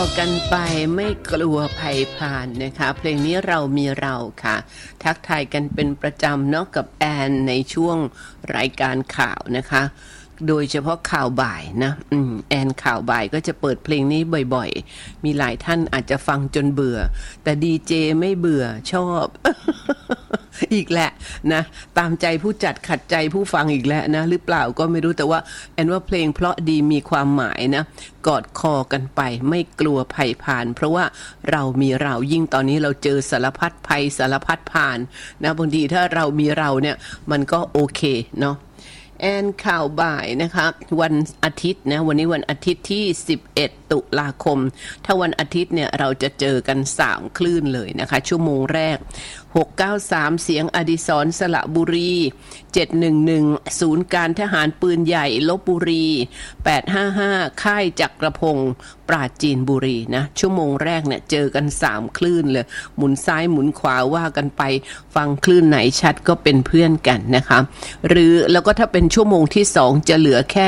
กันไปไม่กลัวภัยผ่านนะคะเพลงนี้เรามีเราค่ะทักทายกันเป็นประจำเนาะกับแอนในช่วงรายการข่าวนะคะโดยเฉพาะข่าวบ่ายนะแอนข่าวบ่ายก็จะเปิดเพลงนี้บ่อยๆมีหลายท่านอาจจะฟังจนเบื่อแต่ดีเจไม่เบื่อชอบ อีกแหละนะตามใจผู้จัดขัดใจผู้ฟังอีกแล้วนะหรือเปล่าก็ไม่รู้แต่ว่าแอนว่าเพลงเพราะดีมีความหมายนะกอดคอกันไปไม่กลัวภัยผ่านเพราะว่าเรามีเรายิ่งตอนนี้เราเจอสารพัดภัยสารพัดผ่านนะบางทีถ้าเรามีเราเนี่ยมันก็โอเคเนาะแอนข่าวบ่ายนะคะวันอาทิตย์นะวันนี้วันอาทิตย์ที่11ตุลาคมถ้าวันอาทิตย์เนี่ยเราจะเจอกัน3คลื่นเลยนะคะชั่วโมงแรก693เสียงอดิศรสระบุรี711ศูนย์การทหารปืนใหญ่ลพบุรี855ค่ายจักรพงศ์ปราจีนบุรีนะชั่วโมงแรกเนี่ยเจอกัน3คลื่นเลยหมุนซ้ายหมุนขวาว่ากันไปฟังคลื่นไหนชัดก็เป็นเพื่อนกันนะคะหรือแล้วก็ถ้าเป็นชั่วโมงที่2จะเหลือแค่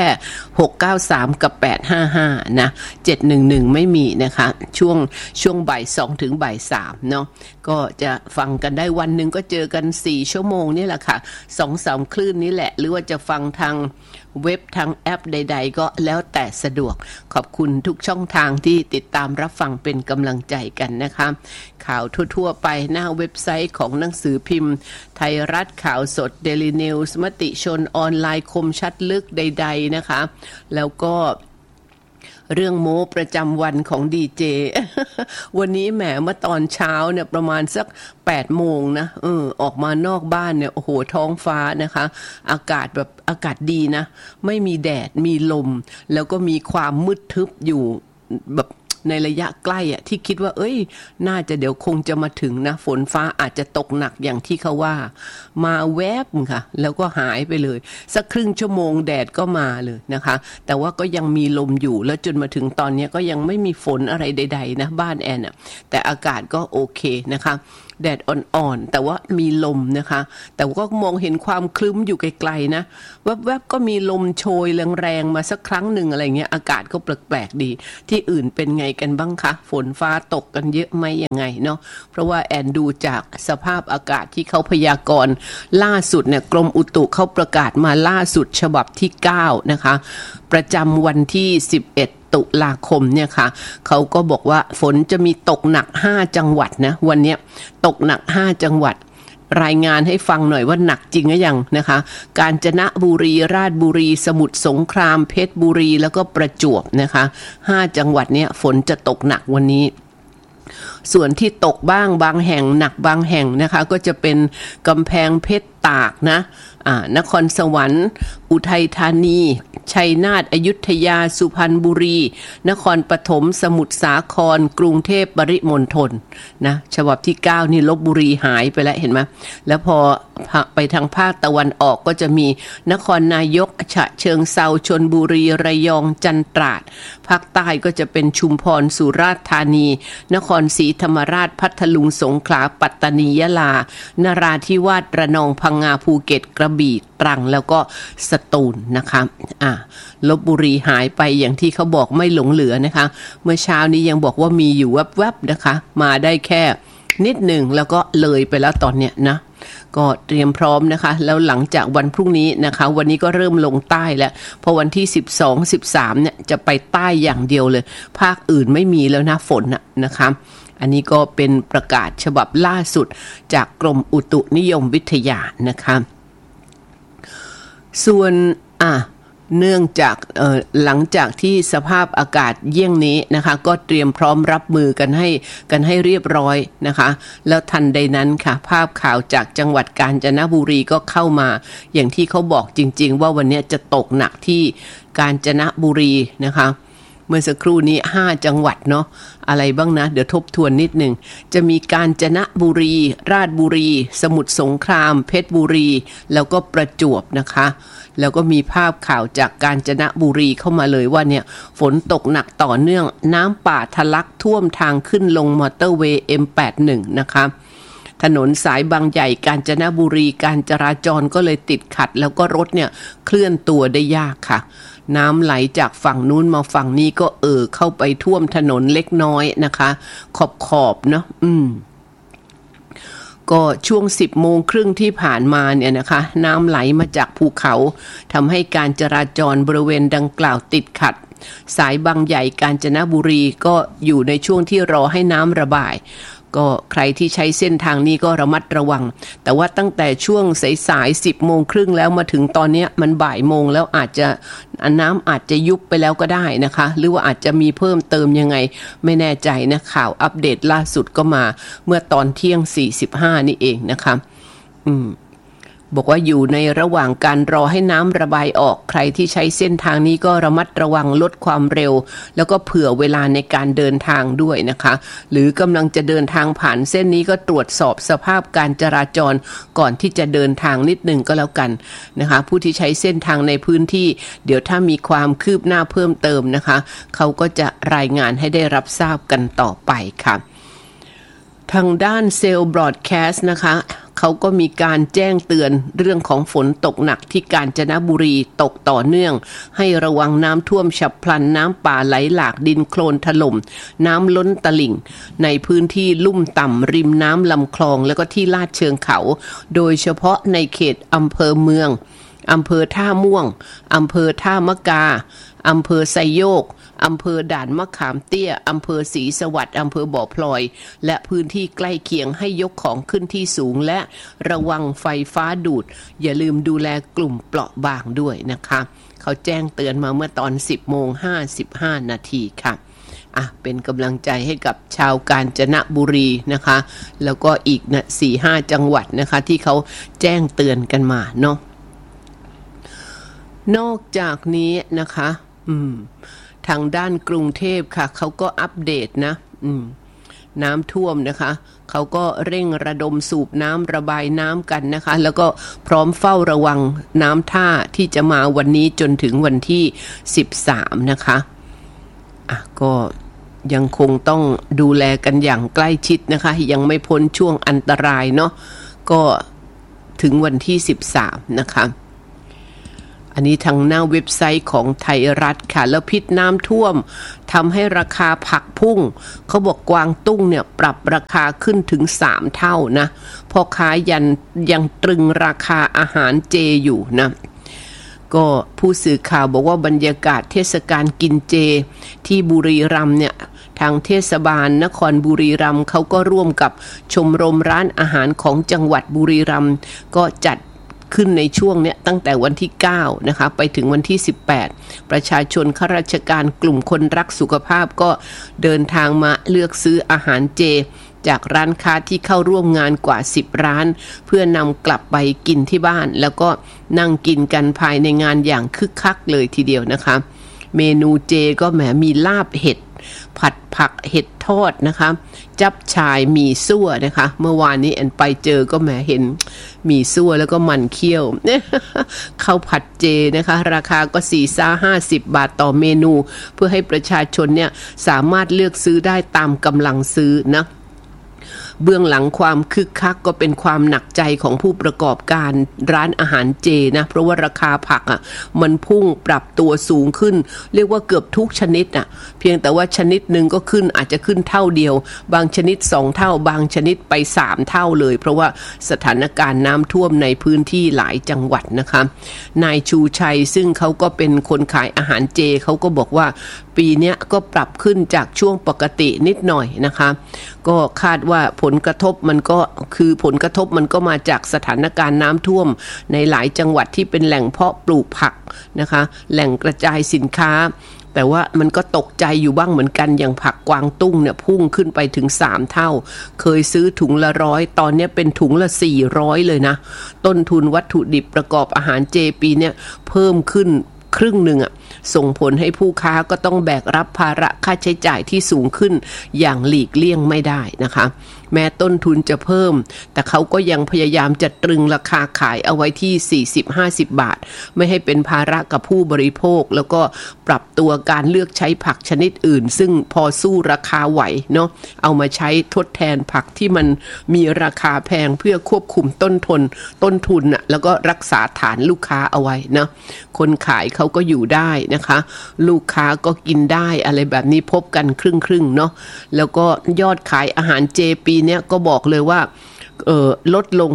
693กับ855นะ711ไม่มีนะคะช่วงบ่าย2ถึงบ่าย3เนาะก็จะฟังกันได้วันหนึ่งก็เจอกัน4ชั่วโมงนี่แหละค่ะ 2-3 คลื่นนี้แหละหรือว่าจะฟังทางเว็บทางแอปใดๆก็แล้วแต่สะดวกขอบคุณทุกช่องทางที่ติดตามรับฟังเป็นกำลังใจกันนะคะข่าวทั่วๆไปหน้าเว็บไซต์ของหนังสือพิมพ์ไทยรัฐข่าวสด Daily News มติชนออนไลน์คมชัดลึกใดๆนะคะแล้วก็เรื่องโม้ประจำวันของดีเจ วันนี้แหมเมื่อตอนเช้าเนี่ยประมาณสัก8โมงนะออกมานอกบ้านเนี่ยโอ้โหท้องฟ้านะคะอากาศดีนะไม่มีแดดมีลมแล้วก็มีความมืดทึบอยู่แบบในระยะใกล้อ่ะที่คิดว่าน่าจะเดี๋ยวคงจะมาถึงนะฝนฟ้าอาจจะตกหนักอย่างที่เขาว่ามาแวบค่ะแล้วก็หายไปเลยสักครึ่งชั่วโมงแดดก็มาเลยนะคะแต่ว่าก็ยังมีลมอยู่แล้วจนมาถึงตอนนี้ก็ยังไม่มีฝนอะไรใดๆนะบ้านแอนอ่ะแต่อากาศก็โอเคนะคะแดดอ่อนๆแต่ว่ามีลมนะคะแต่ก็มองเห็นความคลึ้มอยู่ไกลๆนะแวบๆก็มีลมโชยแรงๆมาสักครั้งหนึ่งอะไรเงี้ยอากาศก็แปลกๆดีที่อื่นเป็นไงกันบ้างคะฝนฟ้าตกกันเยอะไหมยังไงเนาะเพราะว่าแอนดูจากสภาพอากาศที่เขาพยากรณ์ล่าสุดเนี่ยกรมอุตุเขาประกาศมาล่าสุดฉบับที่9นะคะประจำวันที่11ตุลาคมเนี่ยค่ะเขาก็บอกว่าฝนจะมีตกหนัก5จังหวัดนะวันนี้ตกหนัก5จังหวัดรายงานให้ฟังหน่อยว่าหนักจริงหรือยังนะคะกาญจนบุรีราชบุรีสมุทรสงครามเพชรบุรีแล้วก็ประจวบนะคะ5จังหวัดเนี้ยฝนจะตกหนักวันนี้ส่วนที่ตกบ้างบางแห่งหนักบางแห่งนะคะก็จะเป็นกำแพงเพชรตากนะนครสวรรค์อุทัยธานีชัยนาทอยุธยาสุพรรณบุรีนครปฐมสมุทรสาครกรุงเทพปริมณฑลนะฉบับที่9นี่ลพบุรีหายไปแล้วเห็นไหมแล้วพอไปทางภาคตะวันออกก็จะมีนครนายกฉะเชิงเทราชลบุรีระยองจันตราดภาคใต้ก็จะเป็นชุมพรสุราษฎร์ธานีนครศรีธรรมราชพัทลุงสงขลาปัตตานียะลานราธิวาสระนองพังงาภูเก็ตกระบี่ตรังแล้วก็สตูลนะคะลพบุรีหายไปอย่างที่เขาบอกไม่หลงเหลือนะคะเมื่อเช้านี้ยังบอกว่ามีอยู่แวบๆนะคะมาได้แค่นิดหนึ่งแล้วก็เลยไปแล้วตอนเนี้ยนะก็เตรียมพร้อมนะคะแล้วหลังจากวันพรุ่งนี้นะคะวันนี้ก็เริ่มลงใต้แล้วพอวันที่12-13เนี่ยจะไปใต้อย่างเดียวเลยภาคอื่นไม่มีแล้วนะฝนนะคะอันนี้ก็เป็นประกาศฉบับล่าสุดจากกรมอุตุนิยมวิทยานะคะส่วนเนื่องจากหลังจากที่สภาพอากาศเยี่ยงนี้นะคะก็เตรียมพร้อมรับมือกันให้เรียบร้อยนะคะแล้วทันใดนั้นค่ะภาพข่าวจากจังหวัดกาญจนบุรีก็เข้ามาอย่างที่เขาบอกจริงๆว่าวันนี้จะตกหนักที่กาญจนบุรีนะคะเมื่อสักครู่นี้5จังหวัดเนาะอะไรบ้างนะเดี๋ยวทบทวนนิดหนึ่งจะมีกาญจนบุรีราชบุรีสมุทรสงครามเพชรบุรีแล้วก็ประจวบนะคะแล้วก็มีภาพข่าวจากกาญจนบุรีเข้ามาเลยว่าเนี่ยฝนตกหนักต่อเนื่องน้ำป่าทะลักท่วมทางขึ้นลงมอเตอร์เวย์ M81 นะคะถนนสายบางใหญ่กาญจนบุรีการจราจรก็เลยติดขัดแล้วก็รถเนี่ยเคลื่อนตัวได้ยากค่ะน้ำไหลจากฝั่งนู้นมาฝั่งนี้ก็เข้าไปท่วมถนนเล็กน้อยนะคะขอบเนาะก็ช่วง10 โมงครึ่งที่ผ่านมาเนี่ยนะคะน้ำไหลมาจากภูเขาทำให้การจราจรบริเวณดังกล่าวติดขัดสายบางใหญ่กาญจนบุรีก็อยู่ในช่วงที่รอให้น้ำระบายก็ใครที่ใช้เส้นทางนี้ก็ระมัดระวังแต่ว่าตั้งแต่ช่วงสาย10 โมงครึ่งแล้วมาถึงตอนนี้มันบ่ายโมงแล้วอาจจะน้ำอาจจะยุบไปแล้วก็ได้นะคะหรือว่าอาจจะมีเพิ่มเติมยังไงไม่แน่ใจนะข่าวอัปเดตล่าสุดก็มาเมื่อตอนเที่ยง45นี่เองนะคะบอกว่าอยู่ในระหว่างการรอให้น้ำระบายออกใครที่ใช้เส้นทางนี้ก็ระมัดระวังลดความเร็วแล้วก็เผื่อเวลาในการเดินทางด้วยนะคะหรือกำลังจะเดินทางผ่านเส้นนี้ก็ตรวจสอบสภาพการจราจรก่อนที่จะเดินทางนิดหนึ่งก็แล้วกันนะคะผู้ที่ใช้เส้นทางในพื้นที่เดี๋ยวถ้ามีความคืบหน้าเพิ่มเติมนะคะเขาก็จะรายงานให้ได้รับทราบกันต่อไปค่ะทางด้านเซลล์บรอดแคสต์นะคะเขาก็มีการแจ้งเตือนเรื่องของฝนตกหนักที่กาญจนบุรีตกต่อเนื่องให้ระวังน้ำท่วมฉับพลันน้ำป่าไหลหลากดินโคลนถล่มน้ำล้นตลิ่งในพื้นที่ลุ่มต่ำริมน้ำลำคลองแล้วก็ที่ลาดเชิงเขาโดยเฉพาะในเขตอำเภอเมืองอำเภอท่าม่วงอำเภอท่ามะกาอำเภอไซโยกอำเภอด่านมะขามเตี้ยอำเภอศรีสวัสดิ์อำเภอบ่อพลอยและพื้นที่ใกล้เคียงให้ยกของขึ้นที่สูงและระวังไฟฟ้าดูดอย่าลืมดูแลกลุ่มเปราะบางด้วยนะคะเขาแจ้งเตือนมาเมื่อตอน 10:55 นาทีค่ะเป็นกำลังใจให้กับชาวกาญจนบุรีนะคะแล้วก็อีก 4-5 จังหวัดนะคะที่เขาแจ้งเตือนกันมาเนาะนอกจากนี้นะคะทางด้านกรุงเทพค่ะเขาก็อัปเดตนะน้ำท่วมนะคะเขาก็เร่งระดมสูบน้ำระบายน้ำกันนะคะแล้วก็พร้อมเฝ้าระวังน้ำท่าที่จะมาวันนี้จนถึงวันที่13นะคะก็ยังคงต้องดูแลกันอย่างใกล้ชิดนะคะยังไม่พ้นช่วงอันตรายเนาะก็ถึงวันที่13นะคะอันนี้ทางหน้าเว็บไซต์ของไทยรัฐค่ะแล้วพิษน้ำท่วมทำให้ราคาผักพุ่งเขาบอกกวางตุ้งเนี่ยปรับราคาขึ้นถึง3 เท่านะพ่อค้ายังตรึงราคาอาหารเจอยู่นะก็ผู้สื่อข่าวบอกว่าบรรยากาศเทศกาลกินเจที่บุรีรัมย์เนี่ยทางเทศบาลนครบุรีรัมย์เขาก็ร่วมกับชมรมร้านอาหารของจังหวัดบุรีรัมย์ก็จัดขึ้นในช่วงเนี้ยตั้งแต่วันที่9นะคะไปถึงวันที่18ประชาชนข้าราชการกลุ่มคนรักสุขภาพก็เดินทางมาเลือกซื้ออาหารเจจากร้านค้าที่เข้าร่วมงานกว่า10 ร้านเพื่อนำกลับไปกินที่บ้านแล้วก็นั่งกินกันภายในงานอย่างคึกคักเลยทีเดียวนะคะเมนูเจก็แหมมีลาบเห็ดผัดผักเห็ดทอดนะคะจับชายหมี่ซั่วนะคะเมื่อวานนี้แอนไปเจอก็แหมเห็นหมี่ซั่วแล้วก็มันเคี่ยวข้าวผัดเจนะคะราคาก็4-50 บาทต่อเมนูเพื่อให้ประชาชนเนี่ยสามารถเลือกซื้อได้ตามกำลังซื้อนะเบื้องหลังความคึกคักก็เป็นความหนักใจของผู้ประกอบการร้านอาหารเจนะเพราะว่าราคาผักมันพุ่งปรับตัวสูงขึ้นเรียกว่าเกือบทุกชนิดเพียงแต่ว่าชนิดหนึ่งก็ขึ้นอาจจะขึ้นเท่าเดียวบางชนิด2 เท่าบางชนิดไป3 เท่าเลยเพราะว่าสถานการณ์น้ำท่วมในพื้นที่หลายจังหวัดนะคะนายชูชัยซึ่งเขาก็เป็นคนขายอาหารเจเขาก็บอกว่าปีนี้ก็ปรับขึ้นจากช่วงปกตินิดหน่อยนะคะก็คาดว่าผลกระทบมันก็มาจากสถานการณ์น้ำท่วมในหลายจังหวัดที่เป็นแหล่งเพาะปลูกผักนะคะแหล่งกระจายสินค้าแต่ว่ามันก็ตกใจอยู่บ้างเหมือนกันอย่างผักกวางตุ้งเนี่ยพุ่งขึ้นไปถึง3 เท่าเคยซื้อถุงละ100ตอนนี้เป็นถุงละ400เลยนะต้นทุนวัตถุดิบประกอบอาหารเจปีเนี่ยเพิ่มขึ้นครึ่งหนึ่งส่งผลให้ผู้ค้าก็ต้องแบกรับภาระค่าใช้จ่ายที่สูงขึ้นอย่างหลีกเลี่ยงไม่ได้นะคะแม้ต้นทุนจะเพิ่มแต่เขาก็ยังพยายามจะตรึงราคาขายเอาไว้ที่40-50 บาทไม่ให้เป็นภาระกับผู้บริโภคแล้วก็ปรับตัวการเลือกใช้ผักชนิดอื่นซึ่งพอสู้ราคาไหวเนาะเอามาใช้ทดแทนผักที่มันมีราคาแพงเพื่อควบคุมต้นทุนน่ะแล้วก็รักษาฐานลูกค้าเอาไว้นะคนขายเขาก็อยู่ได้นะคะลูกค้าก็กินได้อะไรแบบนี้พบกันครึ่งเนาะแล้วก็ยอดขายอาหารเจปีเนี้ยก็บอกเลยว่าลดลง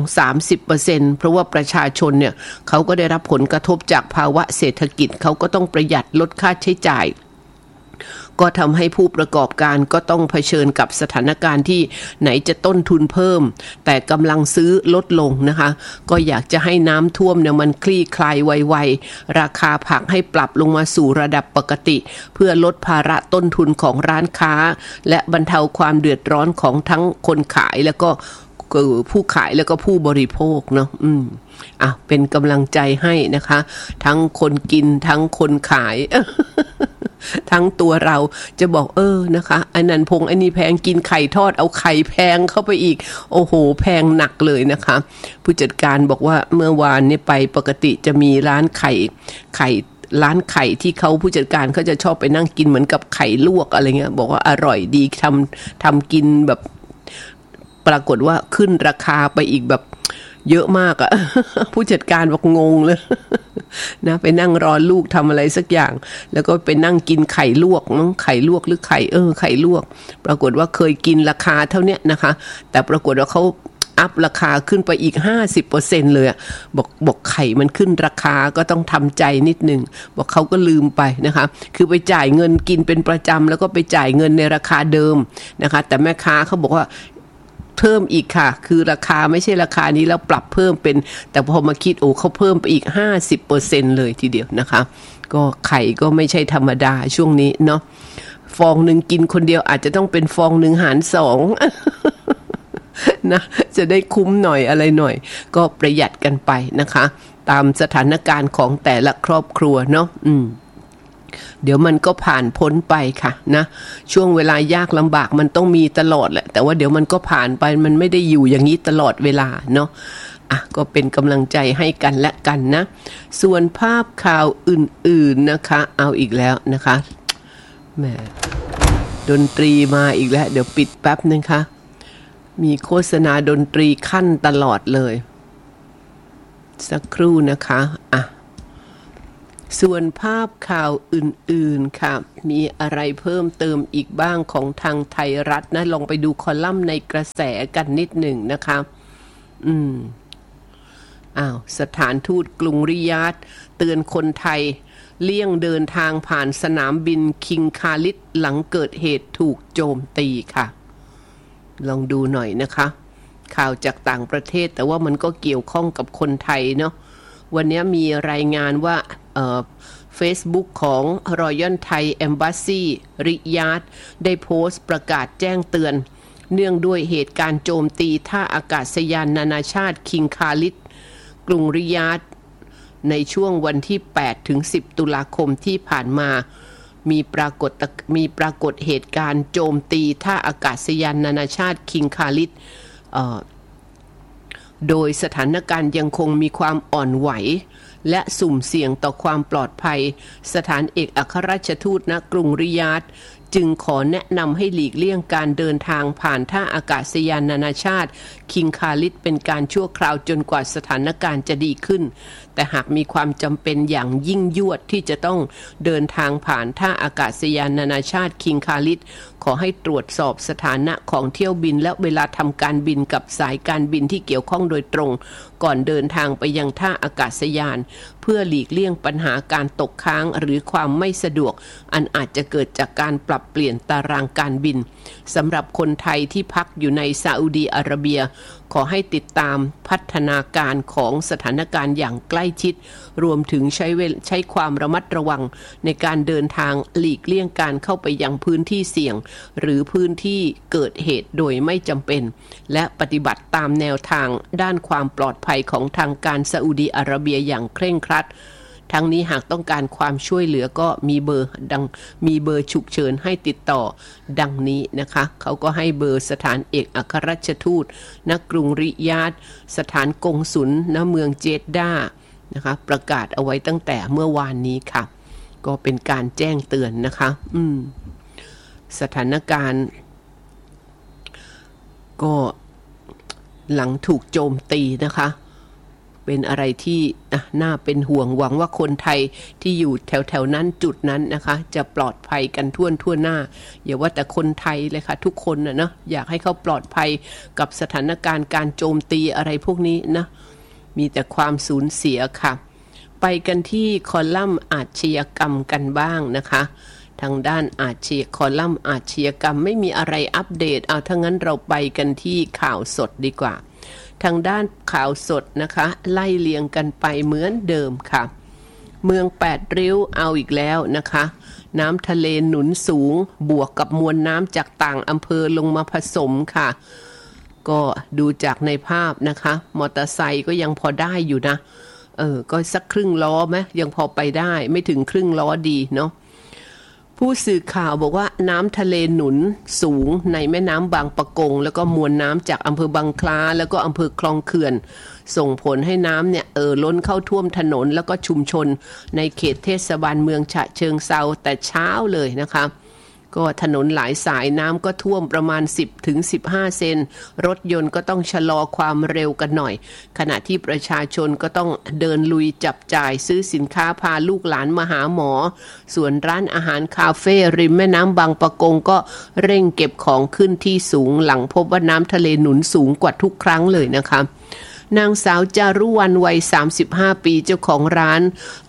30% เพราะว่าประชาชนเนี่ยเขาก็ได้รับผลกระทบจากภาวะเศรษฐกิจเขาก็ต้องประหยัดลดค่าใช้จ่ายก็ทำให้ผู้ประกอบการก็ต้องเผชิญกับสถานการณ์ที่ไหนจะต้นทุนเพิ่มแต่กำลังซื้อลดลงนะคะก็อยากจะให้น้ำท่วมเนี่ยมันคลี่คลายไวๆราคาผักให้ปรับลงมาสู่ระดับปกติเพื่อลดภาระต้นทุนของร้านค้าและบรรเทาความเดือดร้อนของทั้งคนขายแล้วก็ผู้ขายแล้วก็ผู้บริโภคเนาะเป็นกำลังใจให้นะคะทั้งคนกินทั้งคนขาย ทั้งตัวเราจะบอกนะคะอันนั้นอันนี้แพงกินไข่ทอดเอาไข่แพงเข้าไปอีกโอ้โหแพงหนักเลยนะคะผู้จัดการบอกว่าเมื่อวานนี้ไปปกติจะมีร้านไข่ร้านไข่ที่เขาผู้จัดการเขาจะชอบไปนั่งกินเหมือนกับไข่ลวกอะไรเงี้ยบอกว่าอร่อยดีทำกินแบบปรากฏว่าขึ้นราคาไปอีกแบบเยอะมากอะ ผู้จัดการบอกงงเลยนะไปนั่งรอลูกทำอะไรสักอย่างแล้วก็ไปนั่งกินไข่ลวกมั้งไข่ลวกหรือไข่ไข่ลวกปรากฏว่าเคยกินราคาเท่านี้นะคะแต่ปรากฏว่าเขาอัพราคาขึ้นไปอีก 50% เลยบอกไข่มันขึ้นราคาก็ต้องทำใจนิดนึงบอกเขาก็ลืมไปนะคะคือไปจ่ายเงินกินเป็นประจำแล้วก็ไปจ่ายเงินในราคาเดิมนะคะแต่แม่ค้าเขาบอกว่าเพิ่มอีกค่ะคือราคาไม่ใช่ราคานี้แล้วปรับเพิ่มเป็นแต่พอมาคิดเขาเพิ่มไปอีก 50% เลยทีเดียวนะคะก็ไข่ก็ไม่ใช่ธรรมดาช่วงนี้เนาะฟองหนึ่งกินคนเดียวอาจจะต้องเป็นฟองหนึ่งหาร2นะจะได้คุ้มหน่อยอะไรหน่อยก็ประหยัดกันไปนะคะตามสถานการณ์ของแต่ละครอบครัวเนาะเดี๋ยวมันก็ผ่านพ้นไปค่ะนะช่วงเวลายากลำบากมันต้องมีตลอดแหละแต่ว่าเดี๋ยวมันก็ผ่านไปมันไม่ได้อยู่อย่างนี้ตลอดเวลาเนาะก็เป็นกำลังใจให้กันและกันนะส่วนภาพข่าวอื่นๆนะคะเอาอีกแล้วนะคะแหมดนตรีมาอีกแล้วเดี๋ยวปิดแป๊บนึงค่ะมีโฆษณาดนตรีขั้นตลอดเลยสักครู่นะคะส่วนภาพข่าวอื่นๆค่ะมีอะไรเพิ่มเติมอีกบ้างของทางไทยรัฐนะลองไปดูคอลัมน์ในกระแสกันนิดหนึ่งนะคะสถานทูตกรุงริยาดเตือนคนไทยเลี่ยงเดินทางผ่านสนามบินคิงคาลิดหลังเกิดเหตุถูกโจมตีค่ะลองดูหน่อยนะคะข่าวจากต่างประเทศแต่ว่ามันก็เกี่ยวข้องกับคนไทยเนาะวันนี้มีรายงานว่าFacebook ของ Royal Thai Embassy ริยาดได้โพสต์ประกาศแจ้งเตือนเนื่องด้วยเหตุการณ์โจมตีท่าอากาศยานนานาชาติคิงคาลิดกรุงริยาดในช่วงวันที่8ถึง10ตุลาคมที่ผ่านมามีปรากฏเหตุการณ์โจมตีท่าอากาศยานนานาชาติคิงคาลิดโดยสถานการณ์ยังคงมีความอ่อนไหวและสุ่มเสี่ยงต่อความปลอดภัยสถานเอกอัครราชทูตณกรุงริยาดจึงขอแนะนำให้หลีกเลี่ยงการเดินทางผ่านท่าอากาศยานนานาชาติคิงคาลิดเป็นการชั่วคราวจนกว่าสถานการณ์จะดีขึ้นแต่หากมีความจำเป็นอย่างยิ่งยวดที่จะต้องเดินทางผ่านท่าอากาศยานนานาชาติคิงคาลิดขอให้ตรวจสอบสถานะของเที่ยวบินและเวลาทำการบินกับสายการบินที่เกี่ยวข้องโดยตรงก่อนเดินทางไปยังท่าอากาศยานเพื่อหลีกเลี่ยงปัญหาการตกค้างหรือความไม่สะดวกอันอาจจะเกิดจากการปรับเปลี่ยนตารางการบินสำหรับคนไทยที่พักอยู่ในซาอุดีอาระเบียขอให้ติดตามพัฒนาการของสถานการณ์อย่างใกล้ชิดรวมถึงใช้ความระมัดระวังในการเดินทางหลีกเลี่ยงการเข้าไปยังพื้นที่เสี่ยงหรือพื้นที่เกิดเหตุโดยไม่จำเป็นและปฏิบัติตามแนวทางด้านความปลอดภัยของทางการซาอุดีอาระเบียอย่างเคร่งครัดทั้งนี้หากต้องการความช่วยเหลือก็มีเบอร์ฉุกเฉินให้ติดต่อดังนี้นะคะเขาก็ให้เบอร์สถานเอกอัครราชทูตณกรุงริยาดสถานกงสุลณเมืองเจดดานะคะประกาศเอาไว้ตั้งแต่เมื่อวานนี้ค่ะก็เป็นการแจ้งเตือนนะคะสถานการณ์ก็หลังถูกโจมตีนะคะเป็นอะไรที่น่าเป็นห่วงหวังว่าคนไทยที่อยู่แถวๆนั้นจุดนั้นนะคะจะปลอดภัยกันทั่วหน้าอย่าว่าแต่คนไทยเลยค่ะทุกคนนะอยากให้เขาปลอดภัยกับสถานการณ์การโจมตีอะไรพวกนี้นะมีแต่ความสูญเสียค่ะไปกันที่คอลัมน์อาชญากรรมกันบ้างนะคะทางด้านคอลัมน์อาชญากรรมไม่มีอะไรอัปเดตเอาถ้างั้นเราไปกันที่ข่าวสดดีกว่าทางด้านข่าวสดนะคะไล่เลียงกันไปเหมือนเดิมค่ะเมือง8ริ้วเอาอีกแล้วนะคะน้ำทะเลหนุนสูงบวกกับมวลน้ำจากต่างอำเภอลงมาผสมค่ะก็ดูจากในภาพนะคะมอเตอร์ไซค์ก็ยังพอได้อยู่นะก็สักครึ่งล้อไหมยังพอไปได้ไม่ถึงครึ่งล้อดีเนาะผู้สื่อข่าวบอกว่าน้ำทะเลหนุนสูงในแม่น้ำบางปะกงแล้วก็มวลน้ำจากอำเภอบางคล้าแล้วก็อำเภอคลองเขื่อนส่งผลให้น้ำเนี่ยล้นเข้าท่วมถนนแล้วก็ชุมชนในเขตเทศบาลเมืองฉะเชิงเทราแต่เช้าเลยนะคะก็ถนนหลายสายน้ำก็ท่วมประมาณ10 ถึง 15 เซนรถยนต์ก็ต้องชะลอความเร็วกันหน่อยขณะที่ประชาชนก็ต้องเดินลุยจับจ่ายซื้อสินค้าพาลูกหลานมาหาหมอส่วนร้านอาหารคาเฟ่ริมแม่น้ำบางปะกงก็เร่งเก็บของขึ้นที่สูงหลังพบว่าน้ำทะเลหนุนสูงกว่าทุกครั้งเลยนะคะนางสาวจารุวรรณวัย35 ปีเจ้าของร้าน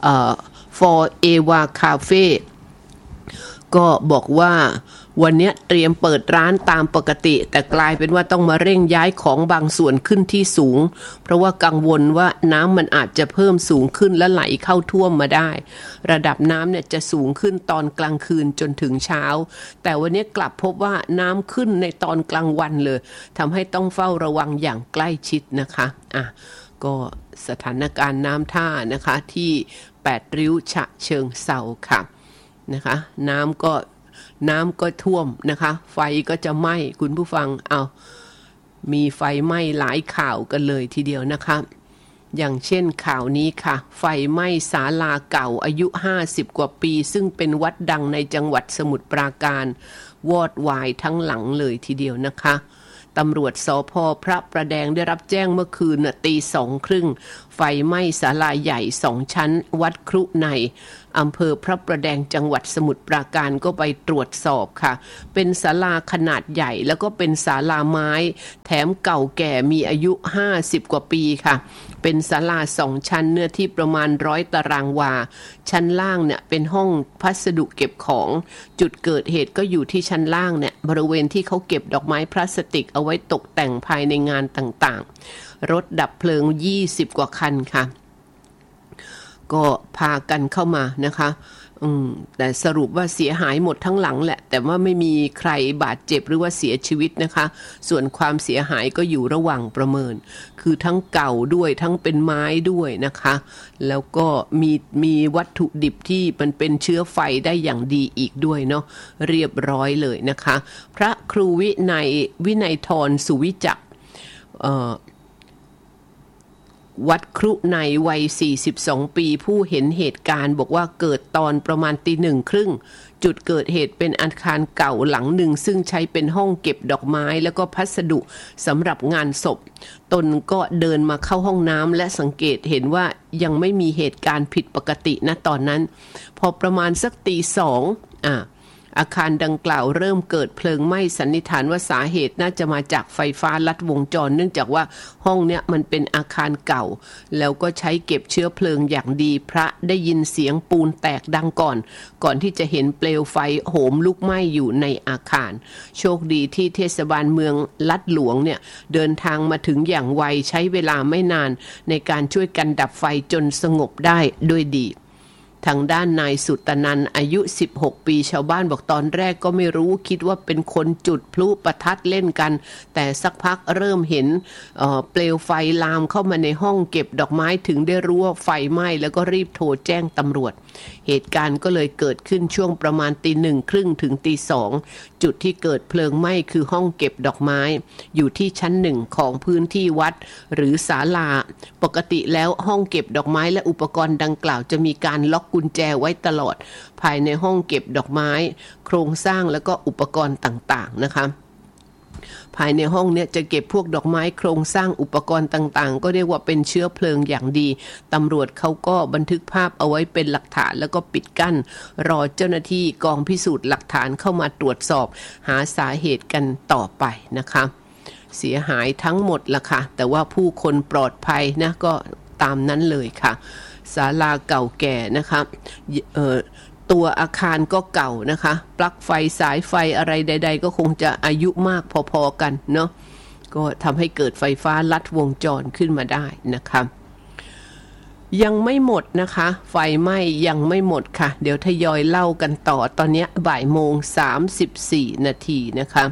For Eva Cafeก็บอกว่าวันนี้เตรียมเปิดร้านตามปกติแต่กลายเป็นว่าต้องมาเร่งย้ายของบางส่วนขึ้นที่สูงเพราะว่ากังวลว่าน้ำมันอาจจะเพิ่มสูงขึ้นและไหลเข้าท่วมมาได้ระดับน้ำเนี่ยจะสูงขึ้นตอนกลางคืนจนถึงเช้าแต่วันนี้กลับพบว่าน้ำขึ้นในตอนกลางวันเลยทำให้ต้องเฝ้าระวังอย่างใกล้ชิดนะคะก็สถานการณ์น้ำท่านะคะที่8ริ้วฉะเชิงเทราค่ะนะคะน้ำก็ท่วมนะคะไฟก็จะไหม้คุณผู้ฟังมีไฟไหม้หลายข่าวกันเลยทีเดียวนะคะอย่างเช่นข่าวนี้ค่ะไฟไหม้ศาลาเก่าอายุ50 กว่าปีซึ่งเป็นวัดดังในจังหวัดสมุทรปราการวอดวายทั้งหลังเลยทีเดียวนะคะตำรวจสภ.พระประแดงได้รับแจ้งเมื่อคืนตี 2:30ไฟไหม้ศาลาใหญ่2 ชั้นวัดครุในอำเภอพระประแดงจังหวัดสมุทรปราการก็ไปตรวจสอบค่ะเป็นศาลาขนาดใหญ่แล้วก็เป็นศาลาไม้แถมเก่าแก่มีอายุ50 กว่าปีค่ะเป็นศาลา2 ชั้นเนื้อที่ประมาณ100 ตารางวาชั้นล่างเนี่ยเป็นห้องพัสดุเก็บของจุดเกิดเหตุก็อยู่ที่ชั้นล่างเนี่ยบริเวณที่เขาเก็บดอกไม้พลาสติกเอาไว้ตกแต่งภายในงานต่างๆรถดับเพลิง20 กว่าคันค่ะก็พากันเข้ามานะคะแต่สรุปว่าเสียหายหมดทั้งหลังแหละแต่ว่าไม่มีใครบาดเจ็บหรือว่าเสียชีวิตนะคะส่วนความเสียหายก็อยู่ระหว่างประเมินคือทั้งเก่าด้วยทั้งเป็นไม้ด้วยนะคะแล้วก็มีวัตถุดิบที่มันเป็นเชื้อไฟได้อย่างดีอีกด้วยเนาะเรียบร้อยเลยนะคะพระครูวินัยธรสุวิจักรวัดครุในวัย42 ปีผู้เห็นเหตุการณ์บอกว่าเกิดตอนประมาณ 1:30 จุดเกิดเหตุเป็นอาคารเก่าหลังหนึ่งซึ่งใช้เป็นห้องเก็บดอกไม้แล้วก็พัสดุสำหรับงานศพตนก็เดินมาเข้าห้องน้ำและสังเกตเห็นว่ายังไม่มีเหตุการณ์ผิดปกติณตอนนั้นพอประมาณสัก 2:00 อาคารดังกล่าวเริ่มเกิดเพลิงไหม้สันนิษฐานว่าสาเหตุน่าจะมาจากไฟฟ้าลัดวงจรเนื่องจากว่าห้องเนี้ยมันเป็นอาคารเก่าแล้วก็ใช้เก็บเชื้อเพลิงอย่างดีพระได้ยินเสียงปูนแตกดังก่อนที่จะเห็นเปลวไฟโหมลุกไหม้อยู่ในอาคารโชคดีที่เทศบาลเมืองลัดหลวงเนี่ยเดินทางมาถึงอย่างไวใช้เวลาไม่นานในการช่วยกันดับไฟจนสงบได้ด้วยดีทางด้านนายสุตนันท์อายุ16ปีชาวบ้านบอกตอนแรกก็ไม่รู้คิดว่าเป็นคนจุดพลุประทัดเล่นกันแต่สักพักเริ่มเห็นเปลวไฟลามเข้ามาในห้องเก็บดอกไม้ถึงได้รู้ว่าไฟไหม้แล้วก็รีบโทรแจ้งตำรวจเหตุการณ์ก็เลยเกิดขึ้นช่วงประมาณ 1:30 ถึง 2:00 จุดที่เกิดเพลิงไหม้คือห้องเก็บดอกไม้อยู่ที่ชั้น1ของพื้นที่วัดหรือศาลาปกติแล้วห้องเก็บดอกไม้และอุปกรณ์ดังกล่าวจะมีการล็อกกุญแจไว้ตลอดภายในห้องเก็บดอกไม้โครงสร้างแล้วก็อุปกรณ์ต่างๆนะคะภายในห้องเนี่ยจะเก็บพวกดอกไม้โครงสร้างอุปกรณ์ต่างๆก็เรียกว่าเป็นเชื้อเพลิงอย่างดีตำรวจเขาก็บันทึกภาพเอาไว้เป็นหลักฐานแล้วก็ปิดกั้นรอเจ้าหน้าที่กองพิสูจน์หลักฐานเข้ามาตรวจสอบหาสาเหตุกันต่อไปนะคะเสียหายทั้งหมดละค่ะแต่ว่าผู้คนปลอดภัยนะก็ตามนั้นเลยค่ะศาลาเก่าแก่นะคะตัวอาคารก็เก่านะคะปลั๊กไฟสายไฟอะไรใดๆก็คงจะอายุมากพอๆกันเนาะก็ทำให้เกิดไฟฟ้าลัดวงจรขึ้นมาได้นะคะยังไม่หมดนะคะไฟไหม้ยังไม่หมดค่ะเดี๋ยวทยอยเล่ากันต่อตอนนี้13:34 นาทีนะคะ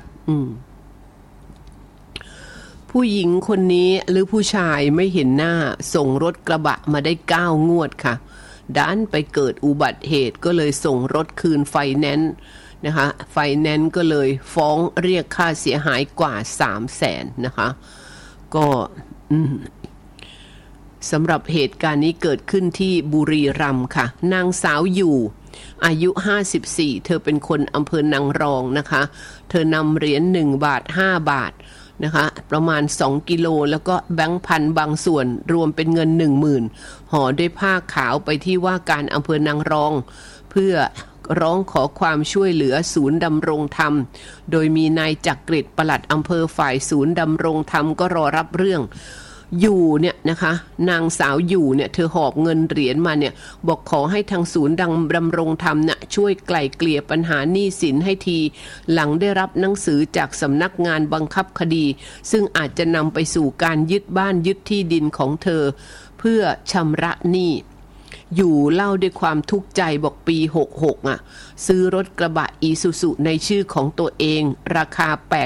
ผู้หญิงคนนี้หรือผู้ชายไม่เห็นหน้าส่งรถกระบะมาได้9 งวดค่ะดันไปเกิดอุบัติเหตุก็เลยส่งรถคืนไฟแนนซ์นะคะไฟแนนซ์ก็เลยฟ้องเรียกค่าเสียหายกว่า300,000นะคะก็สำหรับเหตุการณ์นี้เกิดขึ้นที่บุรีรัมย์ค่ะนางสาวอยู่อายุ54เธอเป็นคนอำเภอนางรองนะคะเธอนำเหรียญ1 บาท5 บาทนะคะประมาณ2 กิโลแล้วก็แบงค์พันบางส่วนรวมเป็นเงิน 10,000 ห่อด้วยผ้าขาวไปที่ว่าการอำเภอนางรองเพื่อร้องขอความช่วยเหลือศูนย์ดำรงธรรมโดยมีนายจักริดปลัดอำเภอฝ่ายศูนย์ดำรงธรรมก็รอรับเรื่องอยู่เนี่ยนะคะนางสาวอยู่เนี่ยเธอหอบเงินเหรียญมาเนี่ยบอกขอให้ทางศูนย์ดำรงธรรมเนี่ยช่วยไกล่เกลี่ยปัญหาหนี้สินให้ทีหลังได้รับหนังสือจากสำนักงานบังคับคดีซึ่งอาจจะนำไปสู่การยึดบ้านยึดที่ดินของเธอเพื่อชำระหนี้อยู่เล่าด้วยความทุกข์ใจบอกปี66ซื้อรถกระบะอีซูซุในชื่อของตัวเองราคา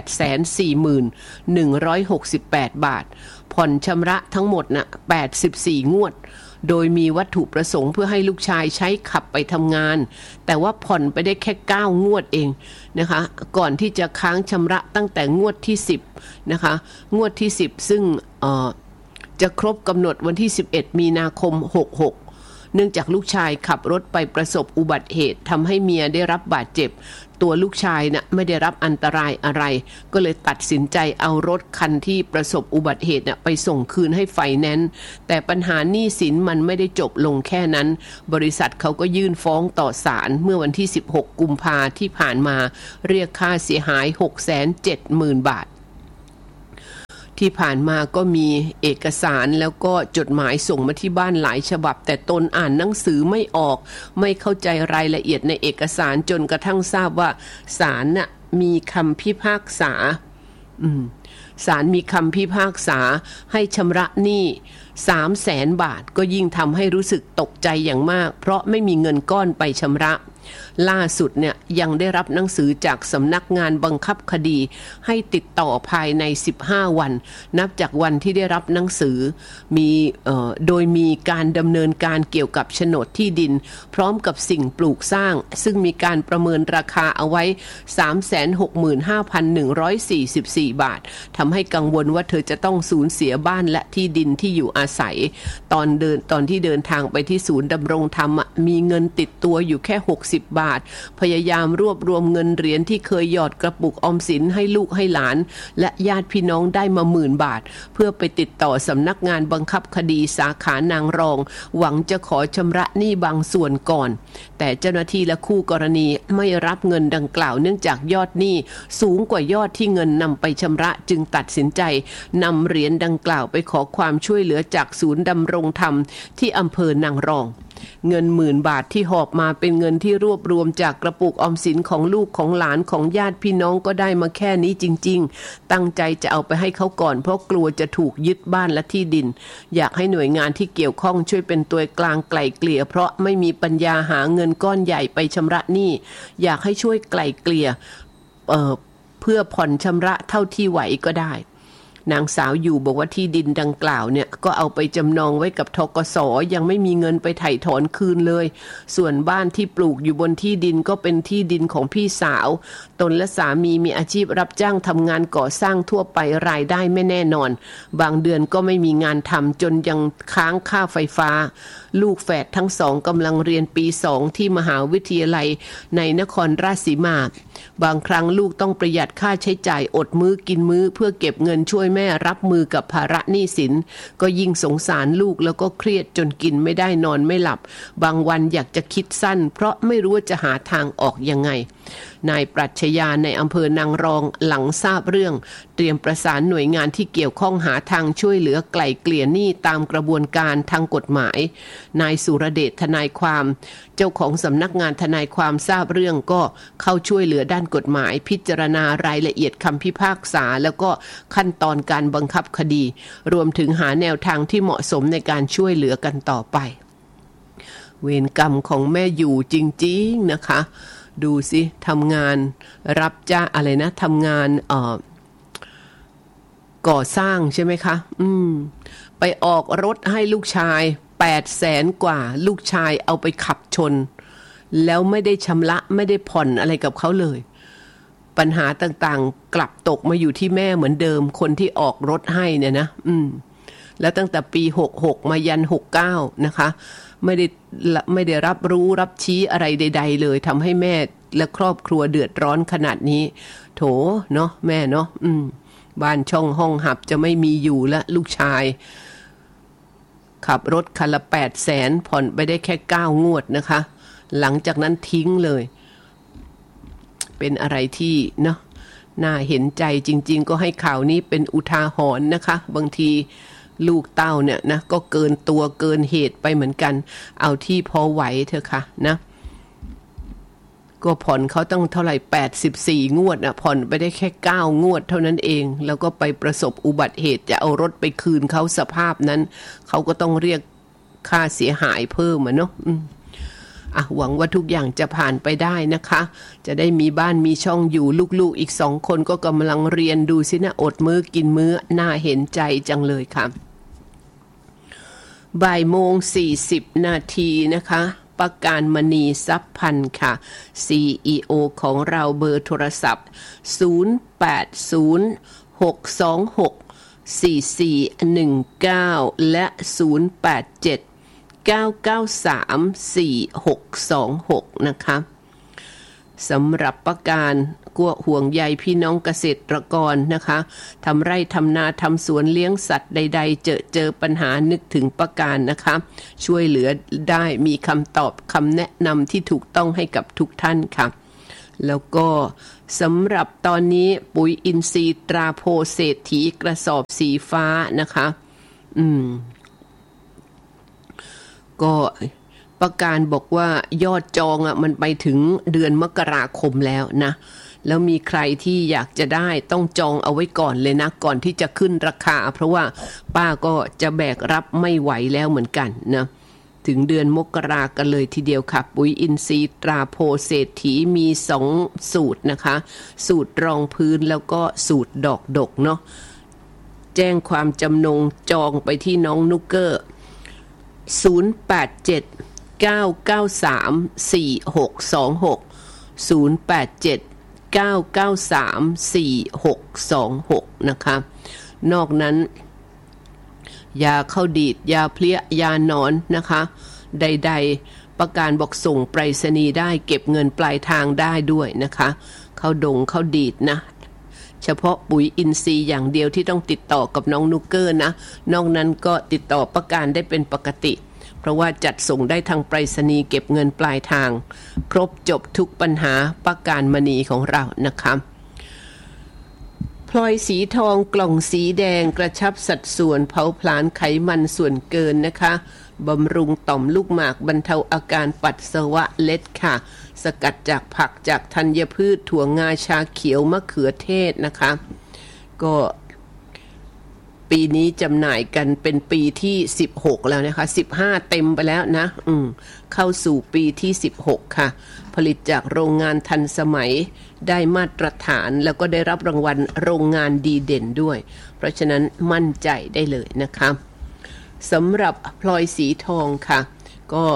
840,168 บาทผ่อนชำระทั้งหมด84 งวดโดยมีวัตถุประสงค์เพื่อให้ลูกชายใช้ขับไปทำงานแต่ว่าผ่อนไปได้แค่9 งวดเองนะคะก่อนที่จะค้างชำระตั้งแต่งวดที่10นะคะงวดที่10ซึ่งจะครบกำหนดวันที่11 มีนาคม 66เนื่องจากลูกชายขับรถไปประสบอุบัติเหตุทำให้เมียได้รับบาดเจ็บตัวลูกชายไม่ได้รับอันตรายอะไรก็เลยตัดสินใจเอารถคันที่ประสบอุบัติเหตุไปส่งคืนให้ไฟแนนซ์แต่ปัญหาหนี้สินมันไม่ได้จบลงแค่นั้นบริษัทเขาก็ยื่นฟ้องต่อศาลเมื่อวันที่16 กุมภาพันธ์ที่ผ่านมาเรียกค่าเสียหาย 670,000 บาทที่ผ่านมาก็มีเอกสารแล้วก็จดหมายส่งมาที่บ้านหลายฉบับแต่ตนอ่านหนังสือไม่ออกไม่เข้าใจรายละเอียดในเอกสารจนกระทั่งทราบว่าศาลมีคำพิพากษาศาลมีคำพิพากษาให้ชำระหนี้300,000 บาทก็ยิ่งทำให้รู้สึกตกใจอย่างมากเพราะไม่มีเงินก้อนไปชำระล่าสุดเนี่ยยังได้รับหนังสือจากสำนักงานบังคับคดีให้ติดต่อภายใน15 วันนับจากวันที่ได้รับหนังสือโดยมีการดำเนินการเกี่ยวกับโฉนดที่ดินพร้อมกับสิ่งปลูกสร้างซึ่งมีการประเมินราคาเอาไว้ 365,144 บาททำให้กังวลว่าเธอจะต้องสูญเสียบ้านและที่ดินที่อยู่อาศัยตอนที่เดินทางไปที่ศูนย์ดำรงธรรมมีเงินติดตัวอยู่แค่60 บาทพยายามรวบรวมเงินเหรียญที่เคยหยอดกระปุกออมสินให้ลูกให้หลานและญาติพี่น้องได้มา10,000 บาทเพื่อไปติดต่อสำนักงานบังคับคดีสาขานางรองหวังจะขอชำระหนี้บางส่วนก่อนแต่เจ้าหน้าที่และคู่กรณีไม่รับเงินดังกล่าวเนื่องจากยอดหนี้สูงกว่ายอดที่เงินนำไปชำระจึงตัดสินใจนำเหรียญดังกล่าวไปขอความช่วยเหลือจากศูนย์ดำรงธรรมที่อำเภอนางรองเงิน10,000 บาทที่หอบมาเป็นเงินที่รวบรวมจากกระปุกออมสินของลูกของหลานของญาติพี่น้องก็ได้มาแค่นี้จริงๆตั้งใจจะเอาไปให้เขาก่อนเพราะกลัวจะถูกยึดบ้านและที่ดินอยากให้หน่วยงานที่เกี่ยวข้องช่วยเป็นตัวกลางไกล่เกลี่ยเพราะไม่มีปัญญาหาเงินก้อนใหญ่ไปชำระหนี้อยากให้ช่วยไกล่เกลี่ยเพื่อผ่อนชำระเท่าที่ไหวก็ได้นางสาวอยู่บอกว่าที่ดินดังกล่าวเนี่ยก็เอาไปจำนองไว้กับธกส.ยังไม่มีเงินไปไถ่ถอนคืนเลยส่วนบ้านที่ปลูกอยู่บนที่ดินก็เป็นที่ดินของพี่สาวตนและสามีมีอาชีพรับจ้างทำงานก่อสร้างทั่วไปรายได้ไม่แน่นอนบางเดือนก็ไม่มีงานทำจนยังค้างค่าไฟฟ้าลูกแฝดทั้งสองกำลังเรียนปี2ที่มหาวิทยาลัยในนครราชสีมาบางครั้งลูกต้องประหยัดค่าใช้จ่ายอดมื้อกินมื้อเพื่อเก็บเงินช่วยแม่รับมือกับภาระหนี้สินก็ยิ่งสงสารลูกแล้วก็เครียดจนกินไม่ได้นอนไม่หลับบางวันอยากจะคิดสั้นเพราะไม่รู้ว่าจะหาทางออกยังไงนายปรัชญาในอำเภอนางรองหลังทราบเรื่องเตรียมประสานหน่วยงานที่เกี่ยวข้องหาทางช่วยเหลือไกล่เกลี่ยหนี้ตามกระบวนการทางกฎหมายนายสุรเดชทนายความเจ้าของสำนักงานทนายความทราบเรื่องก็เข้าช่วยเหลือด้านกฎหมายพิจารณารายละเอียดคำพิพากษาแล้วก็ขั้นตอนการบังคับคดีรวมถึงหาแนวทางที่เหมาะสมในการช่วยเหลือกันต่อไปเวรกรรมของแม่อยู่จริงๆนะคะดูสิทำงานรับจ้างอะไรนะทำงานก่อสร้างใช่ไหมคะไปออกรถให้ลูกชาย800,000 กว่าลูกชายเอาไปขับชนแล้วไม่ได้ชำระไม่ได้ผ่อนอะไรกับเขาเลยปัญหาต่างๆกลับตกมาอยู่ที่แม่เหมือนเดิมคนที่ออกรถให้เนี่ยนะแล้วตั้งแต่ปี66มายัน69นะคะไม่ได้รับรู้รับชี้อะไรใดๆเลยทำให้แม่และครอบครัวเดือดร้อนขนาดนี้โถเนาะแม่เนาะบ้านช่องห้องหับจะไม่มีอยู่ละลูกชายขับรถคันละ800,000ผ่อนไปได้แค่9 งวดนะคะหลังจากนั้นทิ้งเลยเป็นอะไรที่เนาะน่าเห็นใจจริงๆก็ให้ข่าวนี้เป็นอุทาหรณ์นะคะบางทีลูกเต้าเนี่ยนะก็เกินตัวเกินเหตุไปเหมือนกันเอาที่พอไหวเถอะค่ะนะก็ผ่อนเขาต้องเท่าไหร่84 งวดนะผ่อนไปได้แค่9 งวดเท่านั้นเองแล้วก็ไปประสบอุบัติเหตุจะเอารถไปคืนเขาสภาพนั้นเขาก็ต้องเรียกค่าเสียหายเพิ่มเนาะหวังว่าทุกอย่างจะผ่านไปได้นะคะจะได้มีบ้านมีช่องอยู่ลูกๆอีก2 คนก็กำลังเรียนดูสินะอดมื้อกินมื้อน่าเห็นใจจังเลยค่ะบ่ายโมง40 นาทีนะคะประการมณีทรัพย์พันธ์ค่ะ CEO ของเราเบอร์โทรศัพท์0806264419และ0879934626นะคะสำหรับประการก็ห่วงใยพี่น้องเกษตรกรนะคะทำไร่ทำนาทำสวนเลี้ยงสัตว์ใดๆเจอปัญหานึกถึงประการนะคะช่วยเหลือได้มีคำตอบคำแนะนำที่ถูกต้องให้กับทุกท่านค่ะแล้วก็สำหรับตอนนี้ปุ๋ยอินทรีย์ตราโพเศรษฐีกระสอบสีฟ้านะคะก็ประการบอกว่ายอดจองมันไปถึงเดือนมกราคมแล้วนะแล้วมีใครที่อยากจะได้ต้องจองเอาไว้ก่อนเลยนะก่อนที่จะขึ้นราคาเพราะว่าป้าก็จะแบกรับไม่ไหวแล้วเหมือนกันนะถึงเดือนมกรากันเลยทีเดียวค่ะปุ๋ยอินทรีย์ตราโพเศรษฐีมี2 สูตรนะคะสูตรรองพื้นแล้วก็สูตรดอกดกเนาะแจ้งความจำนงจองไปที่น้องนุกเกอร์0879934626 นะคะนอกนั้นยาเข้าดีดยาเพลี้ยยาหนอนนะคะใดๆประการบอกส่งไปรษณีย์ได้เก็บเงินปลายทางได้ด้วยนะคะเข้าดงเข้าดีดนะเฉพาะปุ๋ยอินทรีย์อย่างเดียวที่ต้องติดต่อกับน้องนุกเกอร์นะนอกนั้นก็ติดต่อประการได้เป็นปกติเพราะว่าจัดส่งได้ทางไปรษณีย์เก็บเงินปลายทางครบจบทุกปัญหาประการมณีของเรานะคะพลอยสีทองกล่องสีแดงกระชับสัดส่วนเผาผลาญไขมันส่วนเกินนะคะบำรุงต่อมลูกหมากบรรเทาอาการปัสสาวะเล็ดค่ะสกัดจากผักจากธัญพืชถั่วงาชาเขียวมะเขือเทศนะคะก็ปีนี้จำหน่ายกันเป็นปีที่16แล้วนะคะ15เต็มไปแล้วนะเข้าสู่ปีที่16ค่ะผลิตจากโรงงานทันสมัยได้มาตรฐานแล้วก็ได้รับรางวัลโรงงานดีเด่นด้วยเพราะฉะนั้นมั่นใจได้เลยนะคะสำหรับพลอยสีทองค่ะก็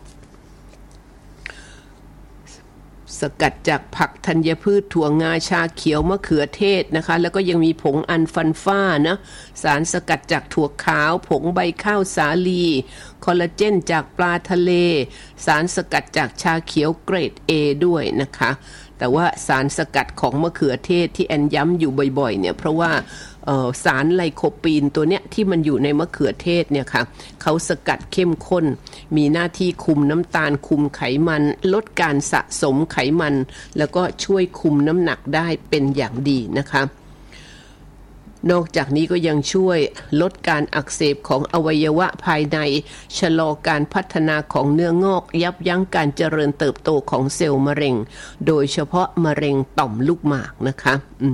สกัดจากผักธัญพืชถั่วงาชาเขียวมะเขือเทศนะคะแล้วก็ยังมีผงอัลฟันฟ้านะสารสกัดจากถั่วขาวผงใบข้าวสาลีคอลลาเจนจากปลาทะเลสารสกัดจากชาเขียวเกรด A ด้วยนะคะแต่ว่าสารสกัดของมะเขือเทศที่แอนย้ำอยู่บ่อยๆเนี่ยเพราะว่าสารไลโคปีนตัวเนี้ยที่มันอยู่ในมะเขือเทศเนี่ยค่ะเขาสกัดเข้มข้นมีหน้าที่คุมน้ำตาลคุมไขมันลดการสะสมไขมันแล้วก็ช่วยคุมน้ำหนักได้เป็นอย่างดีนะคะนอกจากนี้ก็ยังช่วยลดการอักเสบของอวัยวะภายในชะลอการพัฒนาของเนื้องอกยับยั้งการเจริญเติบโตของเซลล์มะเร็งโดยเฉพาะมะเร็งต่อมลูกหมากนะคะ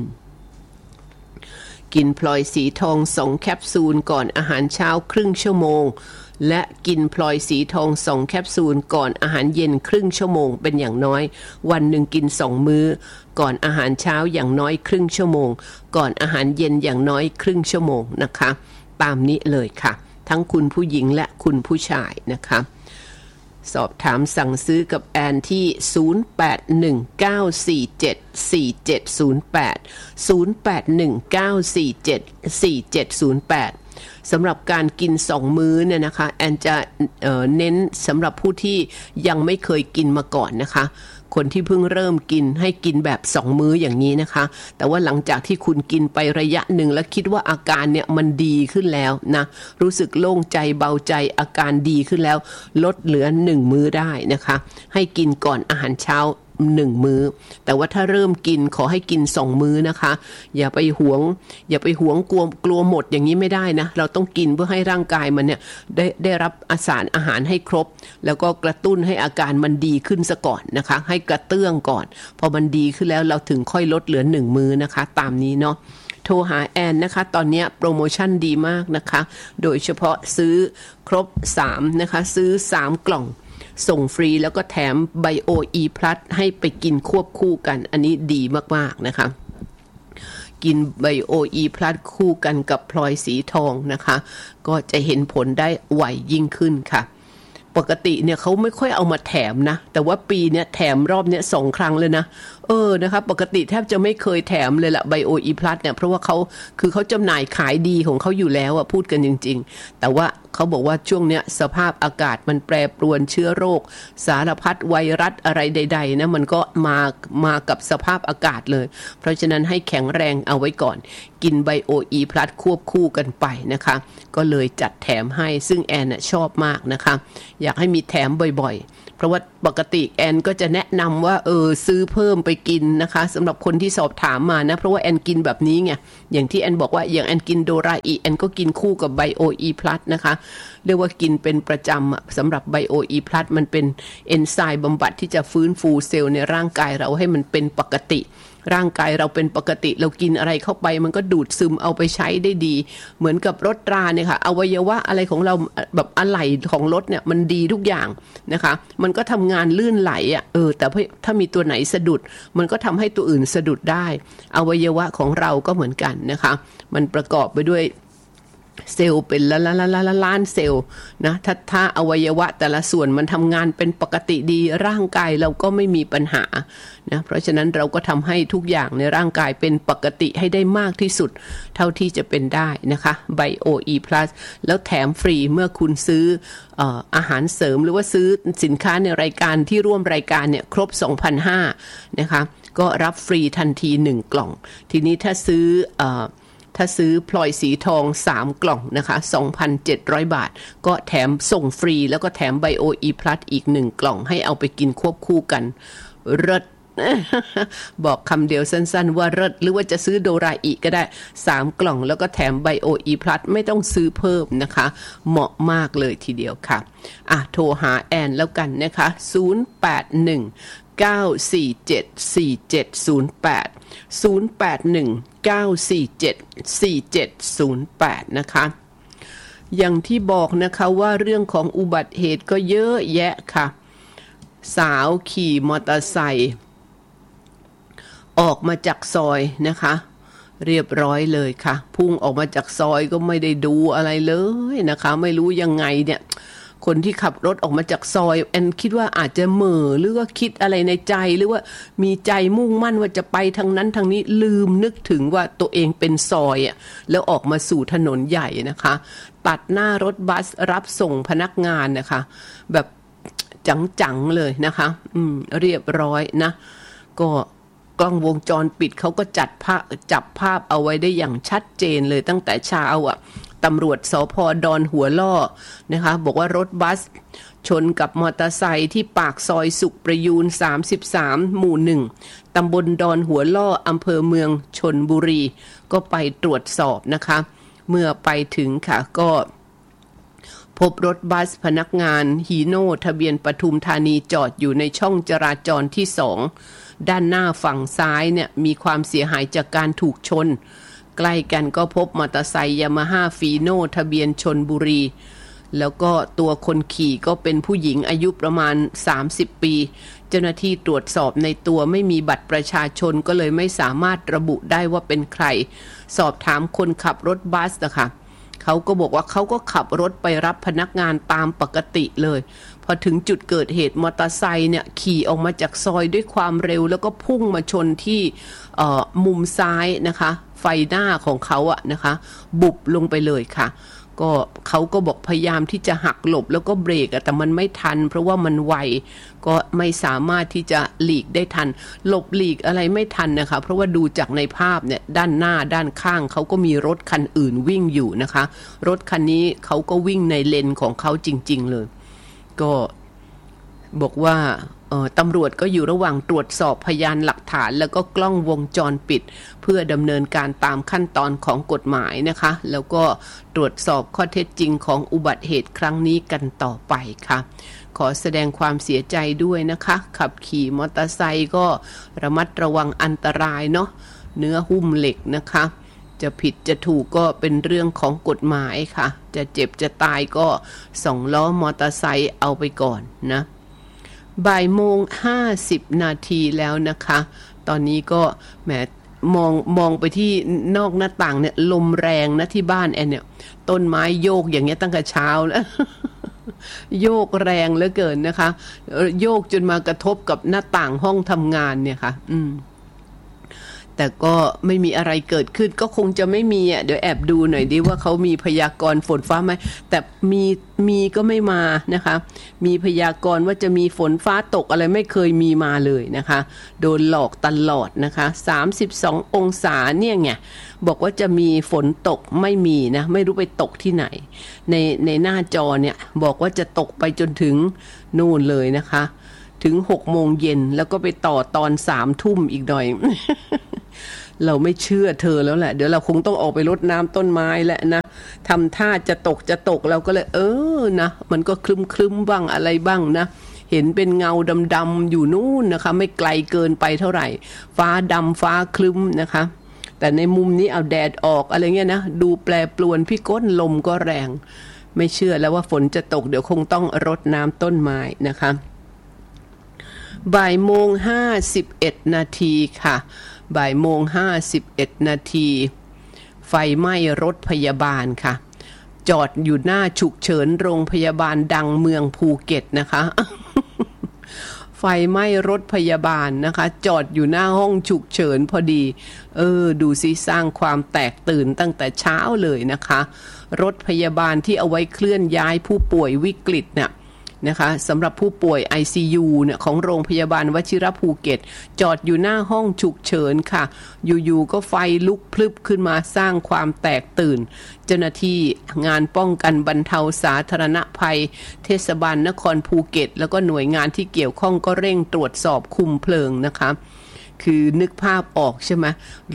กินพลอยสีทอง2แคปซูลก่อนอาหารเช้าครึ่งชั่วโมงและกินพลอยสีทอง2แคปซูลก่อนอาหารเย็นครึ่งชั่วโมงเป็นอย่างน้อยวันหนึ่งกิน2มื้อก่อนอาหารเช้าอย่างน้อยครึ่งชั่วโมงก่อนอาหารเย็นอย่างน้อยครึ่งชั่วโมงนะคะตามนี้เลยค่ะทั้งคุณผู้หญิงและคุณผู้ชายนะคะสอบถามสั่งซื้อกับแอนที่0819474708 สำหรับการกิน2มื้อเนี่ยนะคะแอนจะเน้นสำหรับผู้ที่ยังไม่เคยกินมาก่อนนะคะคนที่เพิ่งเริ่มกินให้กินแบบ2มื้ออย่างนี้นะคะแต่ว่าหลังจากที่คุณกินไประยะหนึ่งแล้วคิดว่าอาการเนี่ยมันดีขึ้นแล้วนะรู้สึกโล่งใจเบาใจอาการดีขึ้นแล้วลดเหลือ1มื้อได้นะคะให้กินก่อนอาหารเช้า1มื้อแต่ว่าถ้าเริ่มกินขอให้กิน2มื้อนะคะอย่าไปหวงกลัวหมดอย่างนี้ไม่ได้นะเราต้องกินเพื่อให้ร่างกายมันเนี่ยได้รับสารอาหารให้ครบแล้วก็กระตุ้นให้อาการมันดีขึ้นซะก่อนนะคะให้กระเตื้องก่อนพอมันดีขึ้นแล้วเราถึงค่อยลดเหลือ1มื้อนะคะตามนี้เนาะโทรหาแอนนะคะตอนนี้โปรโมชั่นดีมากนะคะโดยเฉพาะซื้อครบ3นะคะซื้อ3กล่องส่งฟรีแล้วก็แถมไบโออีพลัสให้ไปกินควบคู่กันอันนี้ดีมากๆนะคะกินไบโออีพลัสคู่กันกับพลอยสีทองนะคะก็จะเห็นผลได้ไวยิ่งขึ้นค่ะปกติเนี่ยเขาไม่ค่อยเอามาแถมนะแต่ว่าปีเนี้ยแถมรอบเนี้ย2ครั้งเลยนะนะคะปกติแทบจะไม่เคยแถมเลยละไบโออีพลัสเนี่ยเพราะว่าเขาจำหน่ายขายดีของเขาอยู่แล้วอะพูดกันจริงๆแต่ว่าเขาบอกว่าช่วงเนี้ยสภาพอากาศมันแปรปรวนเชื้อโรคสารพัดไวรัสอะไรใดๆนะมันก็มากับสภาพอากาศเลยเพราะฉะนั้นให้แข็งแรงเอาไว้ก่อนกินไบโออีพลัสควบคู่กันไปนะคะก็เลยจัดแถมให้ซึ่งแอนชอบมากนะคะอยากให้มีแถมบ่อยๆเพราะว่าปกติแอนก็จะแนะนำว่าซื้อเพิ่มไปกินนะคะสำหรับคนที่สอบถามมานะเพราะว่าแอนกินแบบนี้ไงอย่างที่แอนบอกว่าอย่างแอนกินโดราอีแอนก็กินคู่กับไบโออีพลัสนะคะเรียกว่ากินเป็นประจำสำหรับไบโออีพลัสมันเป็นเอนไซม์บำบัดที่จะฟื้นฟูเซลล์ในร่างกายเราให้มันเป็นปกติร่างกายเราเป็นปกติเรากินอะไรเข้าไปมันก็ดูดซึมเอาไปใช้ได้ดีเหมือนกับรถราเนี่ยค่ะอวัยวะอะไรของเราแบบอะไหล่ของรถเนี่ยมันดีทุกอย่างนะคะมันก็ทำงานลื่นไหลแต่ถ้ามีตัวไหนสะดุดมันก็ทำให้ตัวอื่นสะดุดได้อวัยวะของเราก็เหมือนกันนะคะมันประกอบไปด้วยเซลล์เป็นล้านเซลล์นะถ้าอวัยวะแต่ละส่วนมันทำงานเป็นปกติดีร่างกายเราก็ไม่มีปัญหานะเพราะฉะนั้นเราก็ทำให้ทุกอย่างในร่างกายเป็นปกติให้ได้มากที่สุดเท่าที่จะเป็นได้นะคะไบโออีพลัสแล้วแถมฟรีเมื่อคุณซื้ออาหารเสริมหรือว่าซื้อสินค้าในรายการที่ร่วมรายการเนี่ยครบ 2,500 นะคะก็รับฟรีทันที1กล่องทีนี้ถ้าซื้อพลอยสีทอง3กล่องนะคะ 2,700 บาทก็แถมส่งฟรีแล้วก็แถมไบโออีพลัสอีก1กล่องให้เอาไปกินควบคู่กันเลิศบอกคำเดียวสั้นๆว่าเลิศหรือว่าจะซื้อโดราอิก็ได้3กล่องแล้วก็แถมไบโออีพลัสไม่ต้องซื้อเพิ่มนะคะเหมาะมากเลยทีเดียวค่ะโทรหาแอนแล้วกันนะคะ0819474708 นะคะอย่างที่บอกนะคะว่าเรื่องของอุบัติเหตุก็เยอะแยะค่ะสาวขี่มอเตอร์ไซค์ออกมาจากซอยนะคะเรียบร้อยเลยค่ะพุ่งออกมาจากซอยก็ไม่ได้ดูอะไรเลยนะคะไม่รู้ยังไงเนี่ยคนที่ขับรถออกมาจากซอยแอนคิดว่าอาจจะเหม่อหรือว่าคิดอะไรในใจหรือว่ามีใจมุ่งมั่นว่าจะไปทางนั้นทางนี้ลืมนึกถึงว่าตัวเองเป็นซอยแล้วออกมาสู่ถนนใหญ่นะคะตัดหน้ารถบัสรับส่งพนักงานนะคะแบบจังๆเลยนะคะเรียบร้อยนะก็กล้องวงจรปิดเขาก็จับภาพเอาไว้ได้อย่างชัดเจนเลยตั้งแต่เช้าตำรวจสภ.ดอนหัวล่อนะคะบอกว่ารถบัสชนกับมอเตอร์ไซค์ที่ปากซอยสุขประยูน33หมู่1ตำบลดอนหัวล่ออำเภอเมืองชลบุรีก็ไปตรวจสอบนะคะเมื่อไปถึงค่ะก็พบรถบัสพนักงานฮีโน่ทะเบียนปทุมธานีจอดอยู่ในช่องจราจรที่2ด้านหน้าฝั่งซ้ายเนี่ยมีความเสียหายจากการถูกชนใกล้กันก็พบมอเตอร์ไซค์ยามาฮ่าฟีโน่ทะเบียนชลบุรีแล้วก็ตัวคนขี่ก็เป็นผู้หญิงอายุประมาณ30ปีเจ้าหน้าที่ตรวจสอบในตัวไม่มีบัตรประชาชนก็เลยไม่สามารถระบุได้ว่าเป็นใครสอบถามคนขับรถบัสนะคะเขาก็บอกว่าเขาก็ขับรถไปรับพนักงานตามปกติเลยพอถึงจุดเกิดเหตุมอเตอร์ไซค์เนี่ยขี่ออกมาจากซอยด้วยความเร็วแล้วก็พุ่งมาชนที่มุมซ้ายนะคะไฟหน้าของเขานะคะบุบลงไปเลยค่ะก็เขาก็บอกพยายามที่จะหักหลบแล้วก็เบรกแต่มันไม่ทันเพราะว่ามันไวก็ไม่สามารถที่จะหลีกได้ทันหลบหลีกอะไรไม่ทันนะคะเพราะว่าดูจากในภาพเนี่ยด้านหน้าด้านข้างเขาก็มีรถคันอื่นวิ่งอยู่นะคะรถคันนี้เขาก็วิ่งในเลนของเขาจริงๆเลยก็บอกว่าตำรวจก็อยู่ระหว่างตรวจสอบพยานหลักฐานแล้วก็กล้องวงจรปิดเพื่อดำเนินการตามขั้นตอนของกฎหมายนะคะแล้วก็ตรวจสอบข้อเท็จจริงของอุบัติเหตุครั้งนี้กันต่อไปค่ะขอแสดงความเสียใจด้วยนะคะขับขี่มอเตอร์ไซค์ก็ระมัดระวังอันตรายเนาะเนื้อหุ้มเหล็กนะคะจะผิดจะถูกก็เป็นเรื่องของกฎหมายค่ะจะเจ็บจะตายก็2ล้อมอเตอร์ไซค์เอาไปก่อนนะบ่ายโมง50นาทีแล้วนะคะตอนนี้ก็แหมมองไปที่นอกหน้าต่างเนี่ยลมแรงนะที่บ้านแอนเนี่ยต้นไม้โยกอย่างเงี้ยตั้งแต่เช้าแล้ว โยกแรงเหลือเกินนะคะโยกจนมากระทบกับหน้าต่างห้องทำงานเนี่ยค่ะแต่ก็ไม่มีอะไรเกิดขึ้นก็คงจะไม่มีเดี๋ยวแอบดูหน่อยดิว่าเขามีพยากรณ์ฝนฟ้าไหมแต่มีก็ไม่มานะคะมีพยากรณ์ว่าจะมีฝนฟ้าตกอะไรไม่เคยมีมาเลยนะคะโดนหลอกตลอดนะคะ32องศาเนี่ยไงบอกว่าจะมีฝนตกไม่มีนะไม่รู้ไปตกที่ไหนในหน้าจอเนี่ยบอกว่าจะตกไปจนถึงนู่นเลยนะคะถึง6 โมงเย็นแล้วก็ไปต่อตอน3 ทุ่มอีกหน่อย เราไม่เชื่อเธอแล้วแหละเดี๋ยวเราคงต้องออกไปรดน้ำต้นไม้แล้วนะทำท่าจะตกเราก็เลยนะมันก็คลึ้มบ้างอะไรบ้างนะเห็นเป็นเงาดำๆอยู่นู่นนะคะไม่ไกลเกินไปเท่าไหร่ฟ้าดำฟ้าคลึ้มนะคะแต่ในมุมนี้เอาแดดออกอะไรเงี้ยนะดูแปรปรวนพี่ก้นลมก็แรงไม่เชื่อแล้วว่าฝนจะตกเดี๋ยวคงต้องรดน้ำต้นไม้นะคะบ่ายโมง51นาทีค่ะบ่ายโมง51นาทีไฟไหม้รถพยาบาลค่ะจอดอยู่หน้าฉุกเฉินโรงพยาบาลดังเมืองภูเก็ตนะคะ ไฟไหม้รถพยาบาลนะคะจอดอยู่หน้าห้องฉุกเฉินพอดีดูสิสร้างความแตกตื่นตั้งแต่เช้าเลยนะคะรถพยาบาลที่เอาไว้เคลื่อนย้ายผู้ป่วยวิกฤตเนี่ยนะคะสำหรับผู้ป่วย ICU เนี่ยของโรงพยาบาลวชิรภูเก็ตจอดอยู่หน้าห้องฉุกเฉินค่ะอยู่ๆก็ไฟลุกพลึบขึ้นมาสร้างความแตกตื่นเจ้าหน้าที่งานป้องกันบรรเทาสาธารณภัยเทศบาลนครภูเก็ตแล้วก็หน่วยงานที่เกี่ยวข้องก็เร่งตรวจสอบคุมเพลิงนะคะคือนึกภาพออกใช่ไหม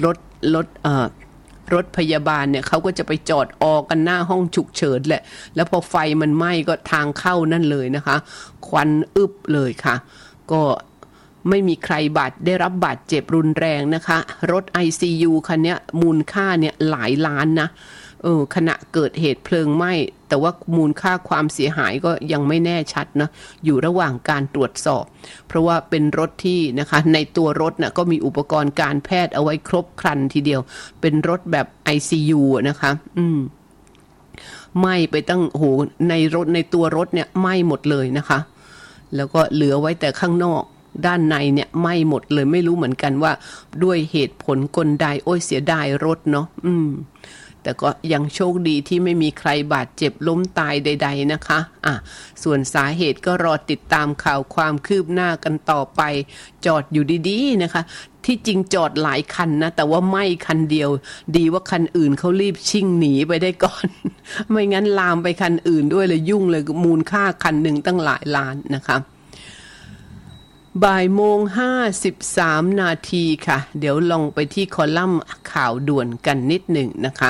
รถพยาบาลเนี่ยเขาก็จะไปจอดออกันหน้าห้องฉุกเฉินแหละแล้วพอไฟมันไหม้ก็ทางเข้านั่นเลยนะคะควันอึบเลยค่ะก็ไม่มีใครได้รับบาดเจ็บรุนแรงนะคะรถ ICU คันนี้มูลค่าเนี่ยหลายล้านนะขณะเกิดเหตุเพลิงไหม้แต่ว่ามูลค่าความเสียหายก็ยังไม่แน่ชัดนะอยู่ระหว่างการตรวจสอบเพราะว่าเป็นรถที่นะคะในตัวรถนะก็มีอุปกรณ์การแพทย์เอาไว้ครบครันทีเดียวเป็นรถแบบ ICU นะคะไหม้ไปตั้งในตัวรถเนี่ยไหม้หมดเลยนะคะแล้วก็เหลือไว้แต่ข้างนอกด้านในเนี่ยไหม้หมดเลยไม่รู้เหมือนกันว่าด้วยเหตุผลกลใดโอ้ยเสียดายรถเนาะแต่ก็ยังโชคดีที่ไม่มีใครบาดเจ็บล้มตายใดๆนะคะส่วนสาเหตุก็รอติดตามข่าวความคืบหน้ากันต่อไปจอดอยู่ดีๆนะคะที่จริงจอดหลายคันนะแต่ว่าไหม้คันเดียวดีว่าคันอื่นเขารีบชิ่งหนีไปได้ก่อน ไม่งั้นลามไปคันอื่นด้วยเลยยุ่งเลยมูลค่าคันหนึ่งตั้งหลายล้านนะคะบ่ายโมง53 นาทีค่ะเดี๋ยวลองไปที่คอลัมน์ข่าวด่วนกันนิดหนึ่งนะคะ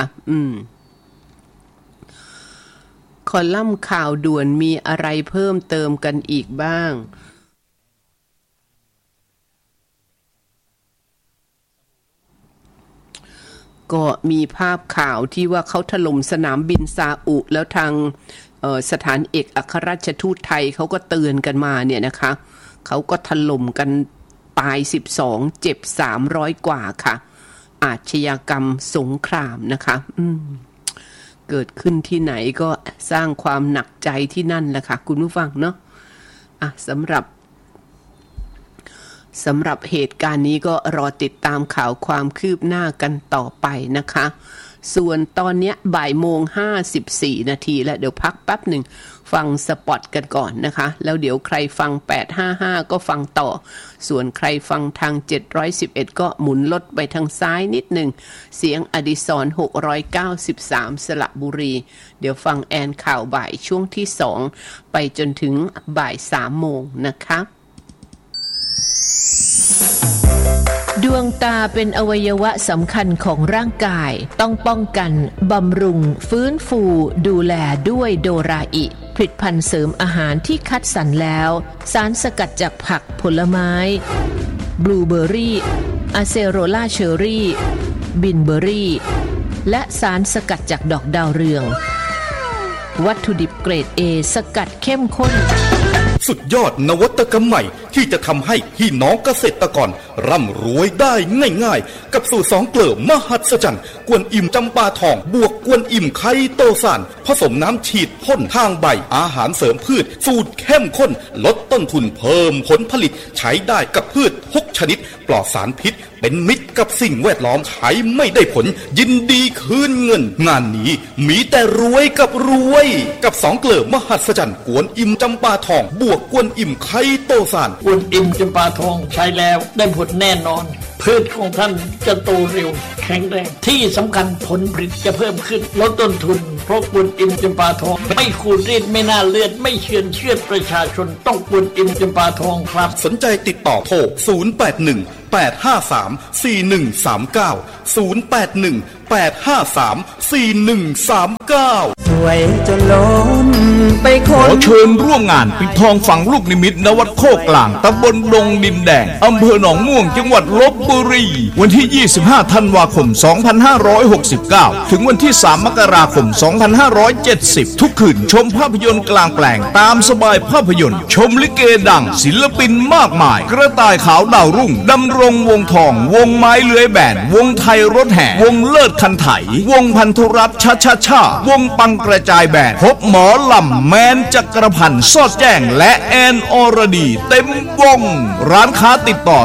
คอลัมน์ข่าวด่วนมีอะไรเพิ่มเติมกันอีกบ้างก็มีภาพข่าวที่ว่าเขาถล่มสนามบินซาอุแล้วทางสถานเอกอัครราชทูตไทยเขาก็เตือนกันมาเนี่ยนะคะเขาก็ถล่มกันตาย12เจ็บ300กว่าค่ะอาชญากรรมสงครามนะคะเกิดขึ้นที่ไหนก็สร้างความหนักใจที่นั่นแหละค่ะคุณผู้ฟังเนาะสำหรับเหตุการณ์นี้ก็รอติดตามข่าวความคืบหน้ากันต่อไปนะคะส่วนตอนนี้บ่ายโมง54 นาทีแล้วเดี๋ยวพักแป๊บหนึ่งฟังสปอตกันก่อนนะคะแล้วเดี๋ยวใครฟัง855ก็ฟังต่อส่วนใครฟังทาง711ก็หมุนลดไปทางซ้ายนิดหนึ่งเสียงอดิศร693สระบุรีเดี๋ยวฟังแอนข่าวบ่ายช่วงที่2ไปจนถึงบ่าย3 โมงนะคะดวงตาเป็นอวัยวะสำคัญของร่างกายต้องป้องกันบำรุงฟื้นฟูดูแลด้วยโดราอิผลิตภัณฑ์เสริมอาหารที่คัดสรรแล้วสารสกัดจากผักผลไม้บลูเบอร์รี่อะเซโรล่าเชอร์รี่บินเบอร์รี่และสารสกัดจากดอกดาวเรืองวัตถุดิบเกรด A สกัดเข้มข้นสุดยอดนวัตกรรมใหม่ที่จะทำให้พี่น้องเกษตรกรร่ำรวยได้ง่ายๆกับสูตร2 เกลือมหัศจรรย์กวนอิ่มจำปาทองบวกกวนอิ่มไคโตซานผสมน้ำฉีดพ่นทางใบอาหารเสริมพืชสูตรเข้มข้นลดต้นทุนเพิ่มผลผลิตใช้ได้กับพืชทุกชนิดปลอดสารพิษเป็นมิตรกับสิ่งแวดล้อมใช้ไม่ได้ผลยินดีคืนเงินงานนี้มีแต่รวยกับรวยกับ2 เกลือมหัศจรรย์กวนอิ่มจำปาทองบวกกวนอิ่มไคโตซานกวนอิ่มจำปาทองใช้แล้วได้ผลแน่นอนพืชของท่านจะโตเร็วแข็งแรงที่สำคัญผลผลิตจะเพิ่มขึ้นลดต้นทุนเพราะกวนอิ่มจำปาทองไม่ขูดรีดไม่น่าเลือดไม่เชือดประชาชนต้องกวนอิ่มจำปาทองครับสนใจติดต่อโทร081-853-4139 081-853-4139 สวยจนล้นไปขอเชิญร่วมงานปิดทองฝังลูกนิมิตณวัดโคกกลางตำบลดงดินแดงอำเภอหนองม่วงจังหวัดลพบุรีวันที่25 ธันวาคม 2569ถึงวันที่3 มกราคม 2570ทุกคืนชมภาพยนตร์กลางแปลงตามสบายภาพยนตร์ชมลิเกดังศิลปินมากมายกระต่ายขาวดาวรุ่งดำรงวงทองวงไม้เลื้อยแบนวงไทยรถแห่วงเลิศคันไถวงพันธุรัตน์ชาวงปังกระจายแบนพบหมอลำแมนจักรพันธ์สอดแจ้งและแอนอรดีเต็มวงร้านค้าติดต่อ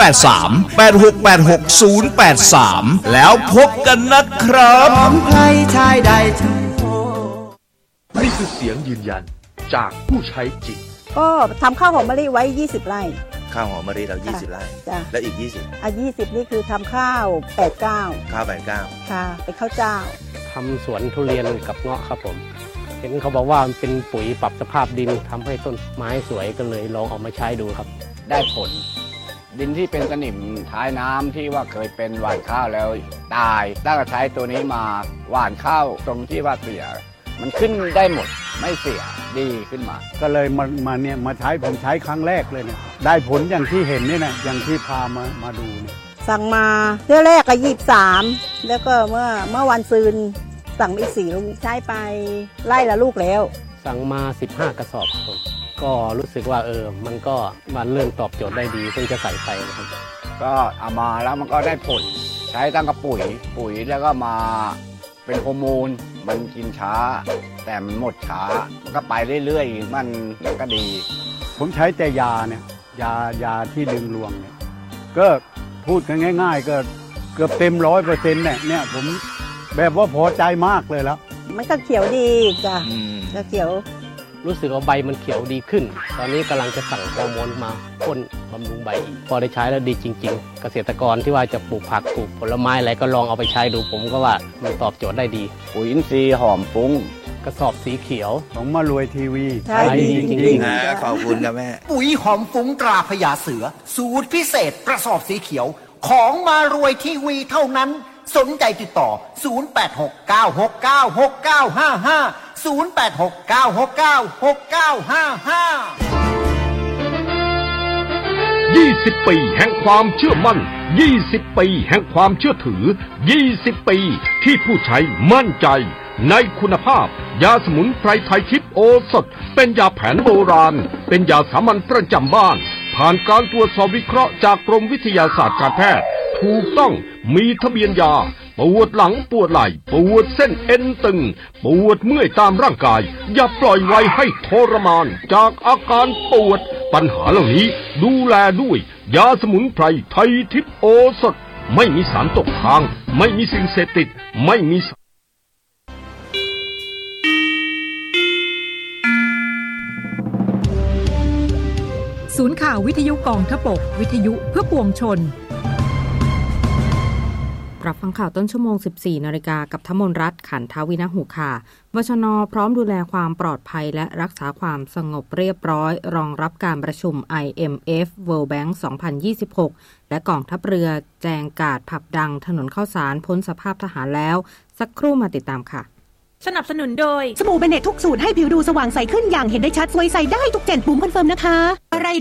083-8686-083แล้วพบกันนะครับพร้อมใครชายใดทั้งโลกนี่คือเสียงยืนยันจากผู้ใช้จริงก็ทำข้าวหอมมะลิไว้20 ไร่ข้าวหอมมะลิเรา20 ไร่แล้วอีก20 20นี่คือทำข้าว89 ข้าว89 ค่ะเป็นข้าวเจ้าทำสวนทุเรียนกับเงาะครับผมเห็นเขาบอกว่ามันเป็นปุ๋ยปรับสภาพดินทำให้ต้นไม้สวยก็เลยลองเอามาใช้ดูครับได้ผลดินที่เป็นสนิมท้ายน้ำที่ว่าเคยเป็นหว่านข้าวแล้วตายตั้งแต่ใช้ตัวนี้มาหว่านข้าวตรงที่ว่าเสียมันขึ้นได้หมดไม่เสียดีขึ้นมาก็เลยมาใช้ผมใช้ครั้งแรกเลยเนี่ยได้ผลอย่างที่เห็นนี่นะอย่างที่พามาดูเนี่ยสั่งมาเที่ยวแรกก็23แล้วก็เมื่อวันซืนสั่งอีก4 ลูกใช้ไปไล่ละลูกแล้วสั่งมา15 กระสอบครับก็รู้สึกว่ามันเริ่มตอบโจทย์ได้ดีเพิ่งจะใส่ไปนะครับก็เอามาแล้วมันก็ได้ผลใช้ตั้งกับปุ๋ยแล้วก็มาเป็นฮอร์โมนมันกินช้าแต่มันหมดช้ามันก็ไปเรื่อยๆมันก็ดีผมใช้แต่ยาเนี่ยยาที่ดึงรวงเนี่ยก็พูดกันง่ายๆก็เกือบเต็ม100%เนี่ยผมแบบว่าพอใจมากเลยแล้วมันก็เขียวดีจ้ะก็เขียวรู้สึกว่าใบมันเขียวดีขึ้นตอนนี้กำลังจะสั่งฮอร์โมนมาพ่นบำรุงใบอีกพอได้ใช้แล้วดีจริงๆเกษตรกรที่ว่าจะปลูกผักปลูกผลไม้อะไรก็ลองเอาไปใช้ดูผมก็ว่ามันตอบโจทย์ได้ดีปุ๋ยอินทรีย์หอมฟุ้งกระสอบสีเขียวของมารวยทีวีใช่ดีจริงๆขอบคุณครับแม่ปุ๋ยหอมฟุ้งตราพญาเสือสูตรพิเศษกระสอบสีเขียวของมารวยทีวีเท่านั้นสนใจติดต่อ0869696955 20 ปีแห่งความเชื่อมั่น20 ปีแห่งความเชื่อถือ20 ปีที่ผู้ใช้มั่นใจในคุณภาพยาสมุนไพรไทยทิพย์โอสถเป็นยาแผนโบราณเป็นยาสามัญประจำบ้านผ่านการตรวจสอบวิเคราะห์จากกรมวิทยาศาสตร์การแพทย์ถูกต้องมีทะเบียนยาปวดหลังปวดไหล่ปวดเส้นเอ็นตึงปวดเมื่อยตามร่างกายอย่าปล่อยไว้ให้ทรมานจากอาการปวดปัญหาเหล่านี้ดูแลด้วยยาสมุนไพรไทยทิพย์โอสถไม่มีสารตกค้างไม่มีสิ่งเสพติดไม่มีศูนย์ข่าววิทยุกองทพบกวิทยุเพื่อปวงชนรับฟังข่าวต้นชั่วโมง 14 นาฬิกากับธมนรัตน์ขันทวินหูค่ะวชน.พร้อมดูแลความปลอดภัยและรักษาความสงบเรียบร้อยรองรับการประชุม IMF World Bank 2026 และกองทัพเรือแจงการ์ดผับดังถนนข้าวสารพ้นสภาพทหารแล้วสักครู่มาติดตามค่ะสนับสนุนโดยสบู่เบเนตทุกสูตรให้ผิวดูสว่างใสขึ้นอย่างเห็นได้ชัดสวยใสได้ทุก7 ปุ่มคอนเฟิร์มนะคะอะไร